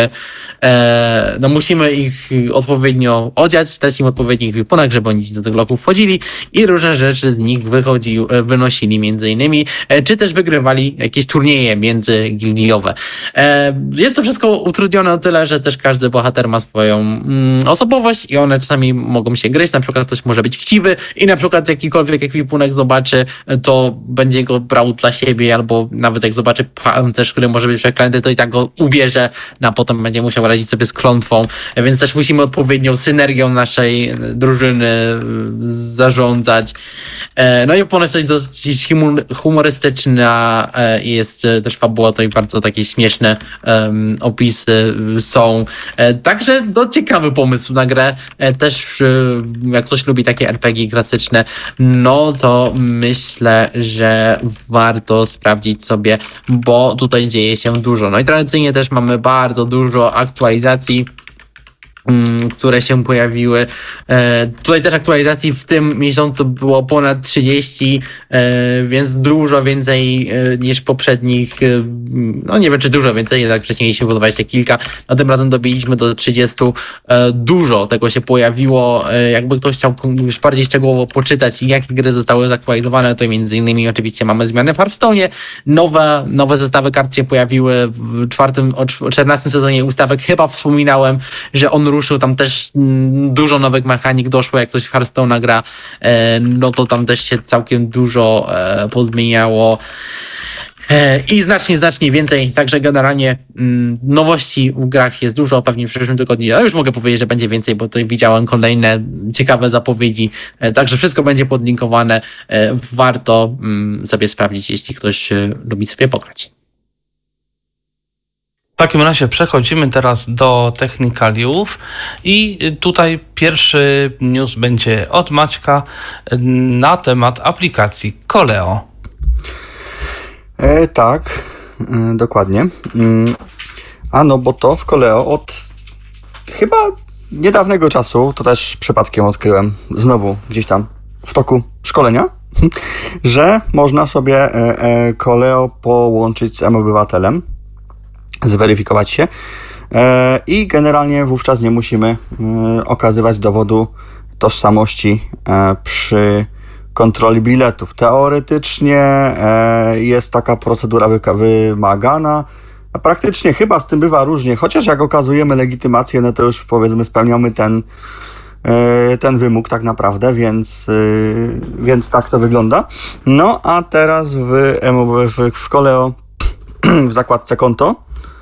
S1: musimy ich odpowiednio odziać, dać im odpowiedni ekwipunek, żeby oni do tych lochów wchodzili i różne rzeczy z nich wynosili między innymi, czy też wygrywali jakieś turnieje międzygildiowe. Jest to wszystko utrudnione o tyle, że też każdy bohater ma swoją osobowość i one czasami mogą się gryźć, na przykład ktoś może być chciwy i na przykład jakikolwiek ekwipunek zobaczy, to będzie go brał dla siebie, albo nawet jak zobaczy pancerz, który może być przeklęty, to i tak go ubierze, a potem będzie musiał radzić sobie z klątwą, więc też musimy odpowiednią synergią naszej drużyny zarządzać. No i ponoć coś dosyć humorystyczna jest też fabuła, to i bardzo takie śmieszne opisy są. Także ciekawy pomysł na grę. Też jak ktoś lubi takie RPG klasyczne, no to myślę, że warto sprawdzić sobie, bo tutaj dzieje się dużo. No i tradycyjnie też mamy bardzo dużo aktualizacji, które się pojawiły. Tutaj też aktualizacji w tym miesiącu było ponad 30, więc dużo więcej niż poprzednich. No nie wiem, czy dużo więcej, tak wcześniej mieliśmy po 20 kilka, a tym razem dobiliśmy do 30. Dużo tego się pojawiło. Jakby ktoś chciał już bardziej szczegółowo poczytać, jakie gry zostały zaktualizowane, to między innymi oczywiście mamy zmiany w Hearthstone'ie. Nowe zestawy kart się pojawiły w 14 sezonie ustawek. Chyba wspominałem, że on ruszył, tam też dużo nowych mechanik doszło, jak ktoś w Hearthstone'a gra, no to tam też się całkiem dużo pozmieniało i znacznie więcej, także generalnie nowości w grach jest dużo, pewnie w przyszłym tygodniu, ja już mogę powiedzieć, że będzie więcej, bo tutaj widziałem kolejne ciekawe zapowiedzi, także wszystko będzie podlinkowane, warto sobie sprawdzić, jeśli ktoś lubi sobie pograć.
S3: W takim razie przechodzimy teraz do technikaliów i tutaj pierwszy news będzie od Maćka na temat aplikacji Koleo.
S2: Tak, dokładnie. No bo to w Koleo od chyba niedawnego czasu, to też przypadkiem odkryłem znowu gdzieś tam w toku szkolenia, że można sobie Koleo połączyć z M-Obywatelem, zweryfikować się i generalnie wówczas nie musimy okazywać dowodu tożsamości przy kontroli biletów. Teoretycznie jest taka procedura wymagana, a praktycznie chyba z tym bywa różnie, chociaż jak okazujemy legitymację, no to już powiedzmy spełniamy ten wymóg tak naprawdę, więc tak to wygląda. No a teraz w Koleo w zakładce konto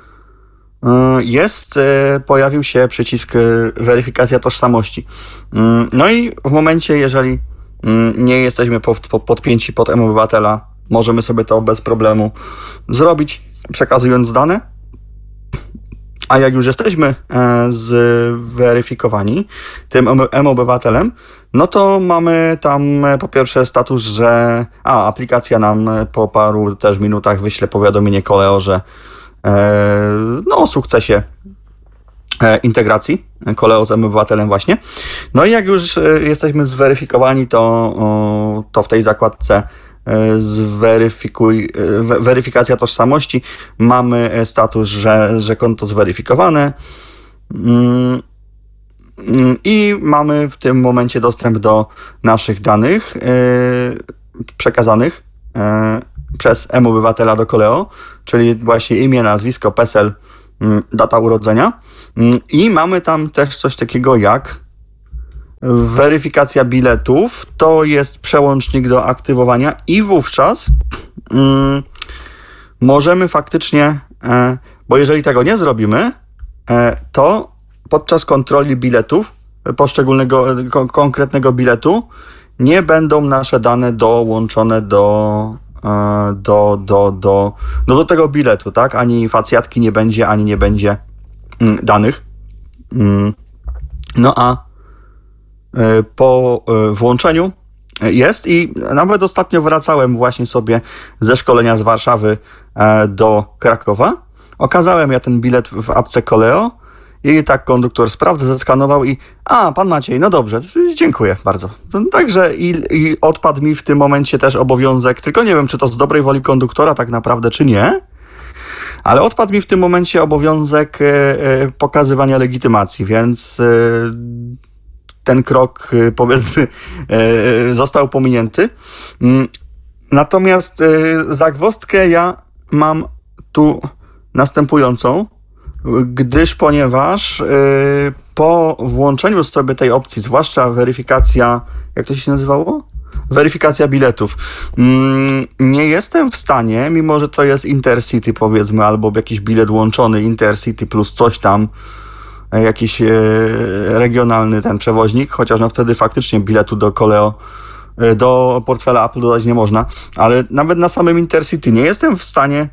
S2: pojawił się przycisk weryfikacja tożsamości. No i w momencie, jeżeli nie jesteśmy podpięci pod mObywatela, możemy sobie to bez problemu zrobić, przekazując dane. A jak już jesteśmy zweryfikowani tym mObywatelem, no to mamy tam po pierwsze status, że aplikacja nam po paru też minutach wyśle powiadomienie Koleo, że o sukcesie integracji Koleo z mObywatelem właśnie. No i jak już jesteśmy zweryfikowani, to w tej zakładce weryfikacja tożsamości mamy status, że konto zweryfikowane i mamy w tym momencie dostęp do naszych danych przekazanych przez mObywatela do Koleo, czyli właśnie imię, nazwisko, PESEL, data urodzenia i mamy tam też coś takiego jak weryfikacja biletów, to jest przełącznik do aktywowania i wówczas możemy faktycznie, bo jeżeli tego nie zrobimy, to podczas kontroli biletów, konkretnego biletu, nie będą nasze dane dołączone do tego biletu, tak? Ani facjatki nie będzie, ani nie będzie danych. No a po włączeniu jest i nawet ostatnio wracałem właśnie sobie ze szkolenia z Warszawy do Krakowa. Okazałem ja ten bilet w apce Koleo i tak konduktor sprawdzę, zeskanował i pan Maciej, no dobrze, dziękuję bardzo. Także i odpadł mi w tym momencie też obowiązek, tylko nie wiem, czy to z dobrej woli konduktora tak naprawdę, czy nie, ale odpadł mi w tym momencie obowiązek pokazywania legitymacji, więc ten krok, powiedzmy, został pominięty. Natomiast zagwozdkę ja mam tu następującą, ponieważ po włączeniu sobie tej opcji, zwłaszcza weryfikacja, jak to się nazywało? Weryfikacja biletów. Nie jestem w stanie, mimo że to jest Intercity powiedzmy, albo jakiś bilet łączony Intercity plus coś tam, jakiś regionalny ten przewoźnik, chociaż wtedy faktycznie biletu do Koleo, do portfela Apple dodać nie można, ale nawet na samym Intercity nie jestem w stanie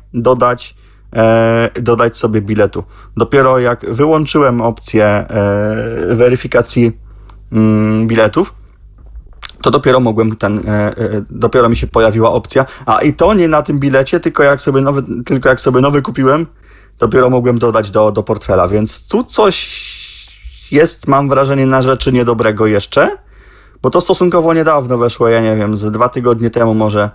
S2: dodać sobie biletu. Dopiero jak wyłączyłem opcję weryfikacji biletów, to dopiero mogłem dopiero mi się pojawiła opcja, i to nie na tym bilecie, tylko jak sobie nowy kupiłem, dopiero mogłem dodać do portfela, więc tu coś jest, mam wrażenie, na rzeczy niedobrego jeszcze, bo to stosunkowo niedawno weszło, ja nie wiem, z 2 tygodnie temu może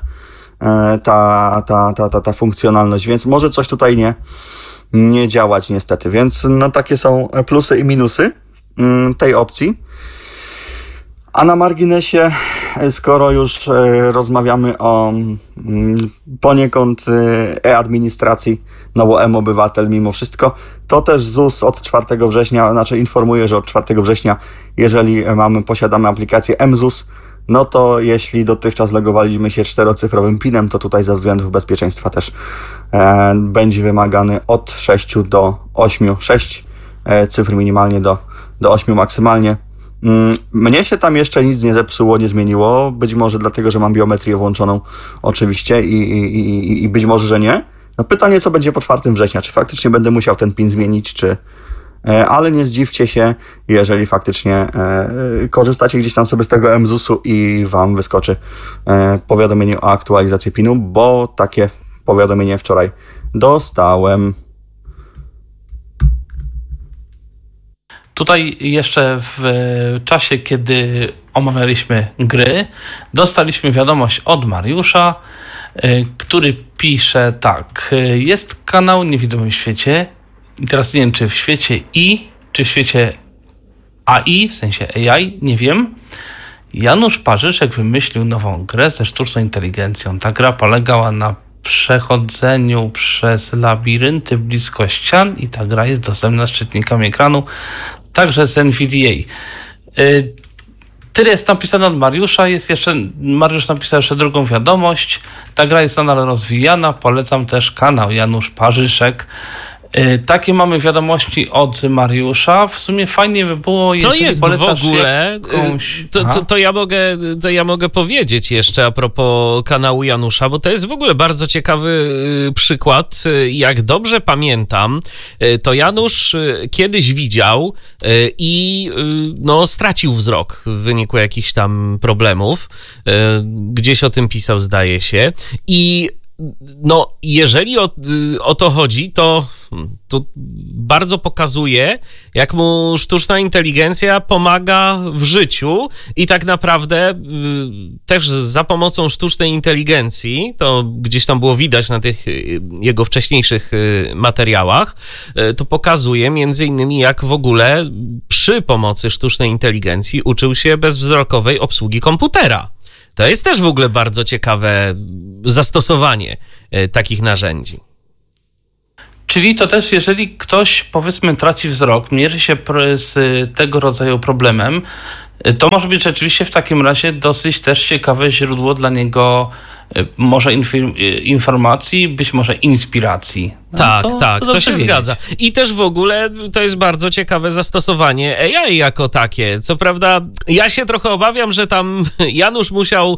S2: ta funkcjonalność, więc może coś tutaj nie działać niestety, więc takie są plusy i minusy tej opcji. A na marginesie, skoro już rozmawiamy o poniekąd e-administracji, no bo mObywatel mimo wszystko, to też ZUS od 4 września, informuje, że od 4 września, jeżeli posiadamy aplikację mZUS, no to jeśli dotychczas logowaliśmy się 4-cyfrowym PIN-em, to tutaj ze względów bezpieczeństwa też będzie wymagany od 6 do 8, 6 cyfr minimalnie do 8 maksymalnie. Mnie się tam jeszcze nic nie zepsuło, nie zmieniło, być może dlatego, że mam biometrię włączoną oczywiście i być może, że nie. No pytanie, co będzie po 4 września, czy faktycznie będę musiał ten PIN zmienić, ale nie zdziwcie się, jeżeli faktycznie korzystacie gdzieś tam sobie z tego mZUS-u i wam wyskoczy powiadomienie o aktualizacji PIN-u, bo takie powiadomienie wczoraj dostałem.
S3: Tutaj jeszcze w czasie, kiedy omawialiśmy gry, dostaliśmy wiadomość od Mariusza, który pisze tak. Jest kanał Niewidomym Świecie i teraz nie wiem, czy w świecie I, czy w świecie AI, w sensie AI, nie wiem. Janusz Parzyszek wymyślił nową grę ze sztuczną inteligencją. Ta gra polegała na przechodzeniu przez labirynty blisko ścian i ta gra jest dostępna z czytnikami ekranu, także z NVDA. Tyle jest napisane od Mariusza. Mariusz napisał jeszcze drugą wiadomość. Ta gra jest nadal rozwijana. Polecam też kanał Janusz Parzyszek. Takie mamy wiadomości od Mariusza. W sumie fajnie by było, jeżeli
S6: to jest
S3: polecasz
S6: w ogóle,
S3: jakąś...
S6: to ja mogę powiedzieć jeszcze a propos kanału Janusza, bo to jest w ogóle bardzo ciekawy przykład. Jak dobrze pamiętam, to Janusz kiedyś widział i stracił wzrok w wyniku jakichś tam problemów. Gdzieś o tym pisał, zdaje się. I jeżeli o to chodzi, to bardzo pokazuje, jak mu sztuczna inteligencja pomaga w życiu i tak naprawdę też za pomocą sztucznej inteligencji, to gdzieś tam było widać na tych jego wcześniejszych materiałach, to pokazuje między innymi, jak w ogóle przy pomocy sztucznej inteligencji uczył się bezwzrokowej obsługi komputera. To jest też w ogóle bardzo ciekawe zastosowanie takich narzędzi.
S3: Czyli to też, jeżeli ktoś, powiedzmy, traci wzrok, mierzy się z tego rodzaju problemem, to może być rzeczywiście w takim razie dosyć też ciekawe źródło dla niego może informacji, być może inspiracji.
S6: Tak, to się zgadza. I też w ogóle to jest bardzo ciekawe zastosowanie AI jako takie. Co prawda ja się trochę obawiam, że tam Janusz musiał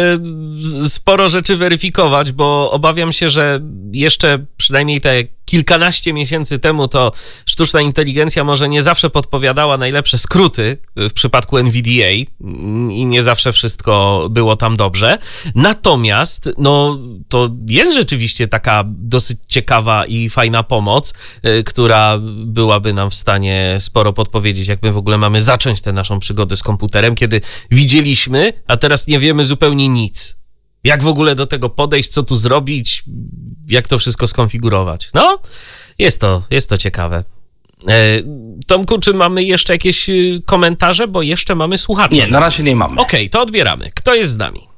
S6: sporo rzeczy weryfikować, bo obawiam się, że jeszcze przynajmniej te kilkanaście miesięcy temu to sztuczna inteligencja może nie zawsze podpowiadała najlepsze skróty w przypadku NVDA i nie zawsze wszystko było tam dobrze. Natomiast to jest rzeczywiście taka dosyć ciekawa i fajna pomoc, która byłaby nam w stanie sporo podpowiedzieć, jak my w ogóle mamy zacząć tę naszą przygodę z komputerem, kiedy widzieliśmy, a teraz nie wiemy zupełnie nic. Jak w ogóle do tego podejść, co tu zrobić, jak to wszystko skonfigurować. Jest to ciekawe. Tomku, czy mamy jeszcze jakieś komentarze, bo jeszcze mamy słuchaczy?
S3: Nie, na razie nie mamy.
S6: Okej, to odbieramy. Kto jest z nami?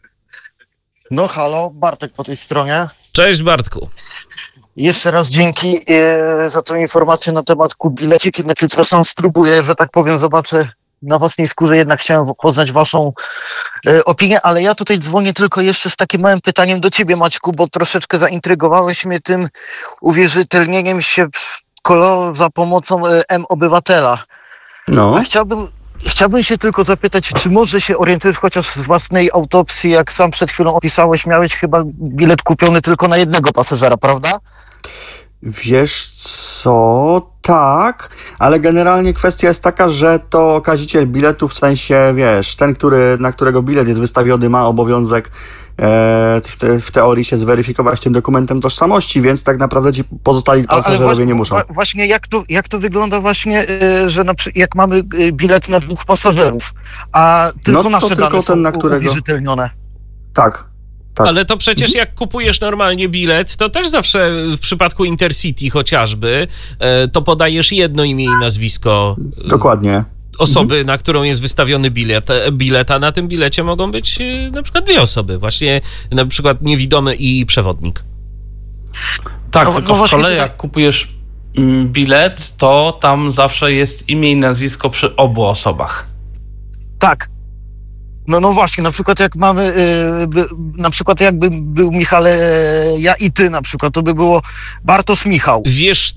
S8: Halo, Bartek po tej stronie.
S6: Cześć, Bartku.
S8: Jeszcze raz dzięki za tą informację na temat bilecik. Jednak jutro sam spróbuję, że tak powiem, zobaczę na własnej skórze. Jednak chciałem poznać waszą opinię, ale ja tutaj dzwonię tylko jeszcze z takim małym pytaniem do ciebie, Maćku, bo troszeczkę zaintrygowałeś mnie tym uwierzytelnieniem się za pomocą M-Obywatela. A chciałbym się tylko zapytać, czy może się orientujesz chociaż z własnej autopsji, jak sam przed chwilą opisałeś, miałeś chyba bilet kupiony tylko na jednego pasażera, prawda?
S2: Wiesz co, tak, ale generalnie kwestia jest taka, że to okaziciel biletu, w sensie, wiesz, ten, na którego bilet jest wystawiony, ma obowiązek w teorii się zweryfikować tym dokumentem tożsamości, więc tak naprawdę ci pozostali pasażerowie nie muszą.
S8: Właśnie jak to wygląda właśnie, że jak mamy bilet na 2 pasażerów, a tylko nasze dane są uwierzytelnione?
S2: Tak.
S6: Ale to przecież jak kupujesz normalnie bilet, to też zawsze w przypadku Intercity chociażby, to podajesz jedno imię i nazwisko.
S2: Dokładnie.
S6: Osoby, na którą jest wystawiony bilet, a na tym bilecie mogą być na przykład 2 osoby, właśnie na przykład niewidomy i przewodnik.
S3: Tak, tylko w szkole jak kupujesz bilet, to tam zawsze jest imię i nazwisko przy obu osobach.
S8: Tak. No właśnie, na przykład jak mamy, na przykład jakby był Michale, ja i ty na przykład, to by było Bartosz Michał.
S6: Wiesz,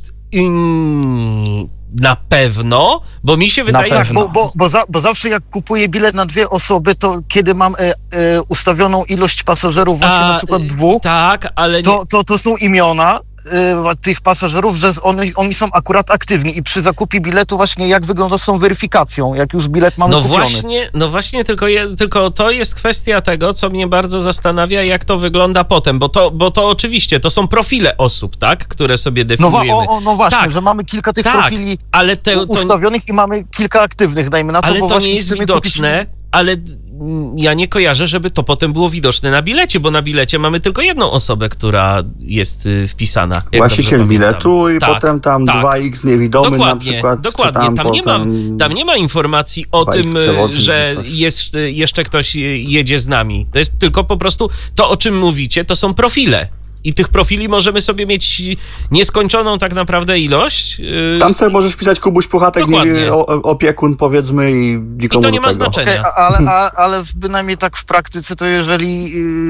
S6: na pewno, bo mi się wydaje...
S8: Tak, bo zawsze jak kupuję bilet na 2 osoby, to kiedy mam ustawioną ilość pasażerów, właśnie na przykład 2,
S6: tak, ale
S8: to są imiona tych pasażerów, że oni są akurat aktywni i przy zakupie biletu właśnie jak wygląda z tą weryfikacją, jak już bilet mamy kupiony.
S6: No właśnie, tylko to jest kwestia tego, co mnie bardzo zastanawia, jak to wygląda potem, bo to oczywiście, to są profile osób, tak, które sobie definiujemy.
S8: No właśnie, że mamy kilka tych profili ustawionych i mamy kilka aktywnych, dajmy na to,
S6: ale
S8: bo
S6: to nie jest widoczne, ale ja nie kojarzę, żeby to potem było widoczne na bilecie, bo na bilecie mamy tylko jedną osobę, która jest wpisana.
S2: Właściciel biletu i potem tam 2x niewidomy
S6: dokładnie,
S2: na przykład.
S6: Dokładnie, tam nie ma informacji o tym, że jest jeszcze ktoś jedzie z nami. To jest tylko po prostu to, o czym mówicie, to są profile. I tych profili możemy sobie mieć nieskończoną tak naprawdę ilość.
S2: Tam sobie możesz pisać Kubuś Puchatek, opiekun powiedzmy i nikomu
S6: I to nie ma
S2: tego.
S6: znaczenia.
S8: Okay, ale bynajmniej tak w praktyce to jeżeli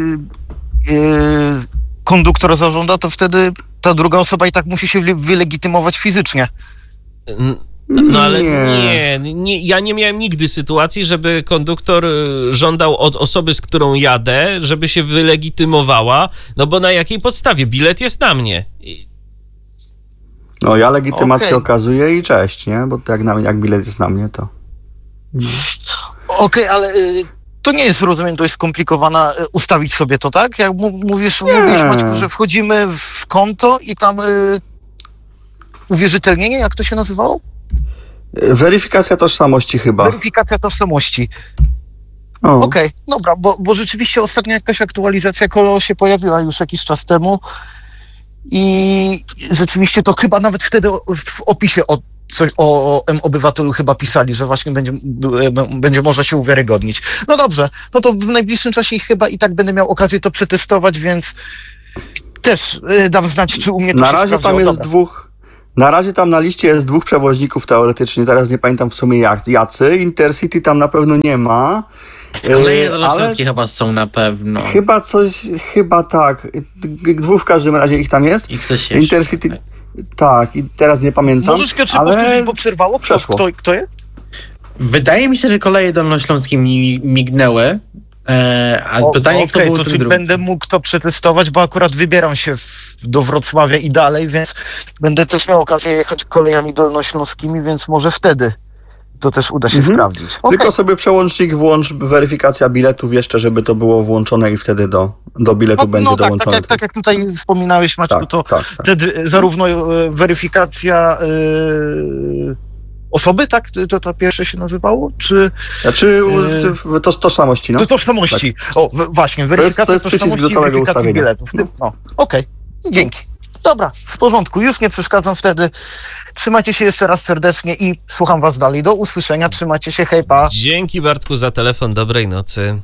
S8: konduktor zażąda, to wtedy ta druga osoba i tak musi się wylegitymować fizycznie.
S6: No ale nie, ja nie miałem nigdy sytuacji, żeby konduktor żądał od osoby, z którą jadę, żeby się wylegitymowała, no bo na jakiej podstawie? Bilet jest na mnie.
S2: No ja legitymację okazuję i cześć, nie? Bo jak bilet jest na mnie, to...
S8: Okej, ale to nie jest, rozumiem, dość skomplikowana ustawić sobie to, tak? Jak mówisz Maćku, że wchodzimy w konto i tam uwierzytelnienie, jak to się nazywało?
S2: Weryfikacja tożsamości chyba.
S8: Weryfikacja tożsamości. Okej, dobra, bo rzeczywiście ostatnio jakaś aktualizacja Kolo się pojawiła już jakiś czas temu i rzeczywiście to chyba nawet wtedy w opisie coś o M-Obywatelu chyba pisali, że właśnie będzie można się uwiarygodnić. No dobrze, no to w najbliższym czasie chyba i tak będę miał okazję to przetestować, więc też dam znać, czy u mnie to
S2: na
S8: się
S2: razie
S8: sprawdziło.
S2: Tam jest Na razie tam na liście jest 2 przewoźników teoretycznie, teraz nie pamiętam w sumie jacy. Intercity tam na pewno nie ma.
S1: Kolejne dolnośląskie chyba są na pewno.
S2: Chyba tak. 2 w każdym razie ich tam jest.
S1: I ktoś jeszcze.
S2: Intercity, tak, i teraz nie pamiętam.
S8: Możesz Piotrze powtórzyć, bo przerwało? Kto jest?
S1: Wydaje mi się, że koleje dolnośląskie mi mignęły. A pytanie, kto był
S8: to
S1: tym
S8: czy
S1: drugim?
S8: będę mógł to przetestować, bo akurat wybieram się do Wrocławia i dalej, więc będę też miał okazję jechać kolejami dolnośląskimi, więc może wtedy to też uda się sprawdzić.
S2: Tylko sobie przełącznik włącz, weryfikacja biletów jeszcze, żeby to było włączone i wtedy do biletu będzie dołączone.
S8: Tak jak tutaj wspominałeś, Maćku,
S2: tak.
S8: Wtedy zarówno weryfikacja osoby, tak? To pierwsze się nazywało?
S2: To tożsamości, no?
S8: To tożsamości. Tak. Właśnie, weryfikacja tożsamości i weryfikacja biletów. Okej, dzięki. Dobra, w porządku, już nie przeszkadzam wtedy. Trzymajcie się jeszcze raz serdecznie i słucham was dalej. Do usłyszenia, trzymajcie się, hej, pa.
S6: Dzięki Bartku za telefon, dobrej nocy.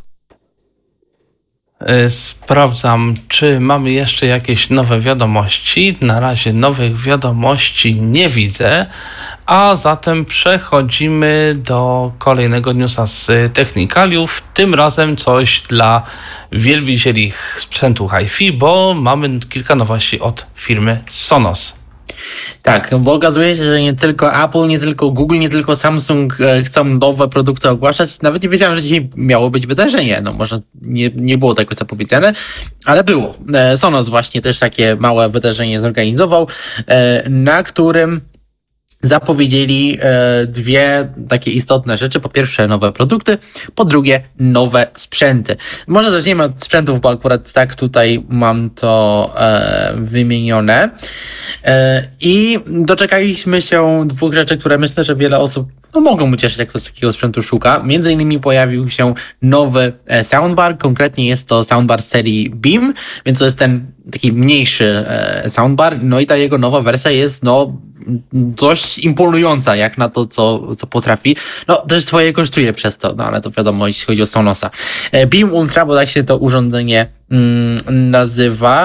S3: Sprawdzam, czy mamy jeszcze jakieś nowe wiadomości. Na razie nowych wiadomości nie widzę, a zatem przechodzimy do kolejnego newsa z Technikaliów. Tym razem coś dla wielbicieli sprzętu hi-fi, bo mamy kilka nowości od firmy Sonos.
S1: Tak, bo okazuje się, że nie tylko Apple, nie tylko Google, nie tylko Samsung chcą nowe produkty ogłaszać. Nawet nie wiedziałem, że dzisiaj miało być wydarzenie. No może nie było tego co powiedziane, ale było. Sonos właśnie też takie małe wydarzenie zorganizował, na którym zapowiedzieli 2 takie istotne rzeczy. Po pierwsze nowe produkty, po drugie nowe sprzęty. Może zacznijmy od sprzętów, bo akurat tak tutaj mam to wymienione. I doczekaliśmy się 2 rzeczy, które myślę, że wiele osób mogą ucieszyć, jak ktoś takiego sprzętu szuka. Między innymi pojawił się nowy soundbar, konkretnie jest to soundbar serii Beam, więc to jest ten taki mniejszy soundbar, no i ta jego nowa wersja jest dość imponująca jak na to, co potrafi. No też swoje kosztuje przez to, ale to wiadomo, jeśli chodzi o Sonosa. Beam Ultra, bo tak się to urządzenie nazywa,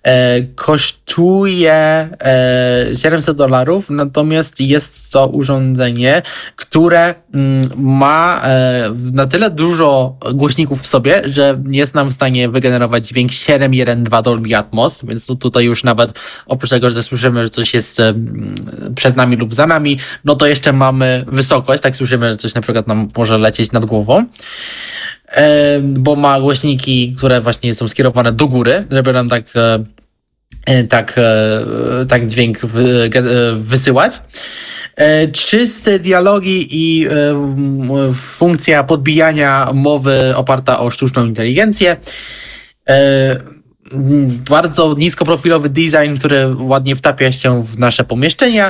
S1: kosztuje $700, natomiast jest to urządzenie, które ma na tyle dużo głośników w sobie, że jest nam w stanie wygenerować dźwięk 7.1.2 Dolby Atmos, więc tutaj już nawet oprócz tego, że słyszymy, że coś jest przed nami lub za nami, no to jeszcze mamy wysokość, tak słyszymy, że coś na przykład nam może lecieć nad głową, bo ma głośniki, które właśnie są skierowane do góry, żeby nam tak dźwięk wysyłać. Czyste dialogi i funkcja podbijania mowy oparta o sztuczną inteligencję. bardzo niskoprofilowy design, który ładnie wtapia się w nasze pomieszczenia.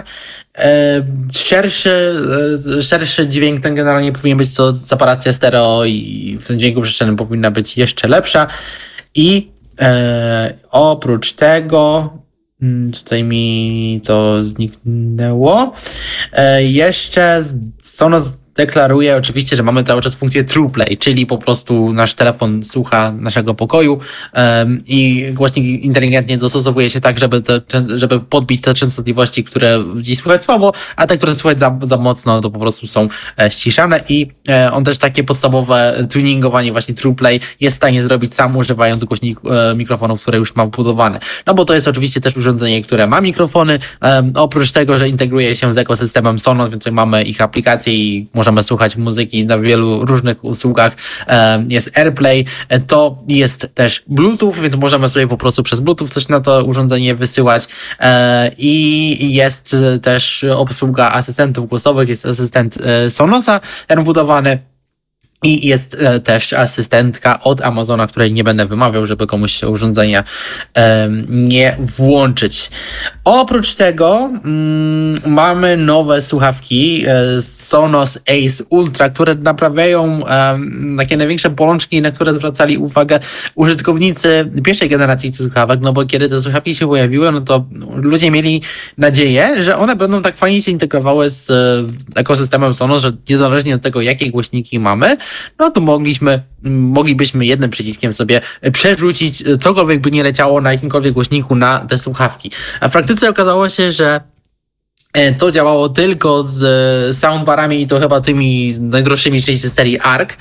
S1: Szerszy dźwięk, ten generalnie powinien być to separacja stereo i w tym dźwięku przestrzennym powinna być jeszcze lepsza. I oprócz tego tutaj mi to zniknęło. Jeszcze Sonos deklaruje oczywiście, że mamy cały czas funkcję TruePlay, czyli po prostu nasz telefon słucha naszego pokoju i głośnik inteligentnie dostosowuje się tak, żeby podbić te częstotliwości, które dziś słychać słabo, a te, które słychać za mocno, to po prostu są ściszane i on też takie podstawowe tuningowanie właśnie TruePlay jest w stanie zrobić sam, używając mikrofonów, które już ma wbudowane. No bo to jest oczywiście też urządzenie, które ma mikrofony, oprócz tego, że integruje się z ekosystemem Sonos, więc mamy ich aplikacje i możemy słuchać muzyki na wielu różnych usługach. Jest AirPlay, to jest też Bluetooth, więc możemy sobie po prostu przez Bluetooth coś na to urządzenie wysyłać i jest też obsługa asystentów głosowych, jest asystent Sonosa wbudowany. I jest też asystentka od Amazona, której nie będę wymawiał, żeby komuś się urządzenia nie włączyć. Oprócz tego mamy nowe słuchawki Sonos Ace Ultra, które naprawiają takie największe bolączki, na które zwracali uwagę użytkownicy pierwszej generacji tych słuchawek, no bo kiedy te słuchawki się pojawiły, no to ludzie mieli nadzieję, że one będą tak fajnie się integrowały z ekosystemem Sonos, że niezależnie od tego, jakie głośniki mamy, no to moglibyśmy jednym przyciskiem sobie przerzucić cokolwiek by nie leciało na jakimkolwiek głośniku na te słuchawki. A w praktyce okazało się, że to działało tylko z soundbarami i to chyba tymi najdroższymi, czyli z serii ARC,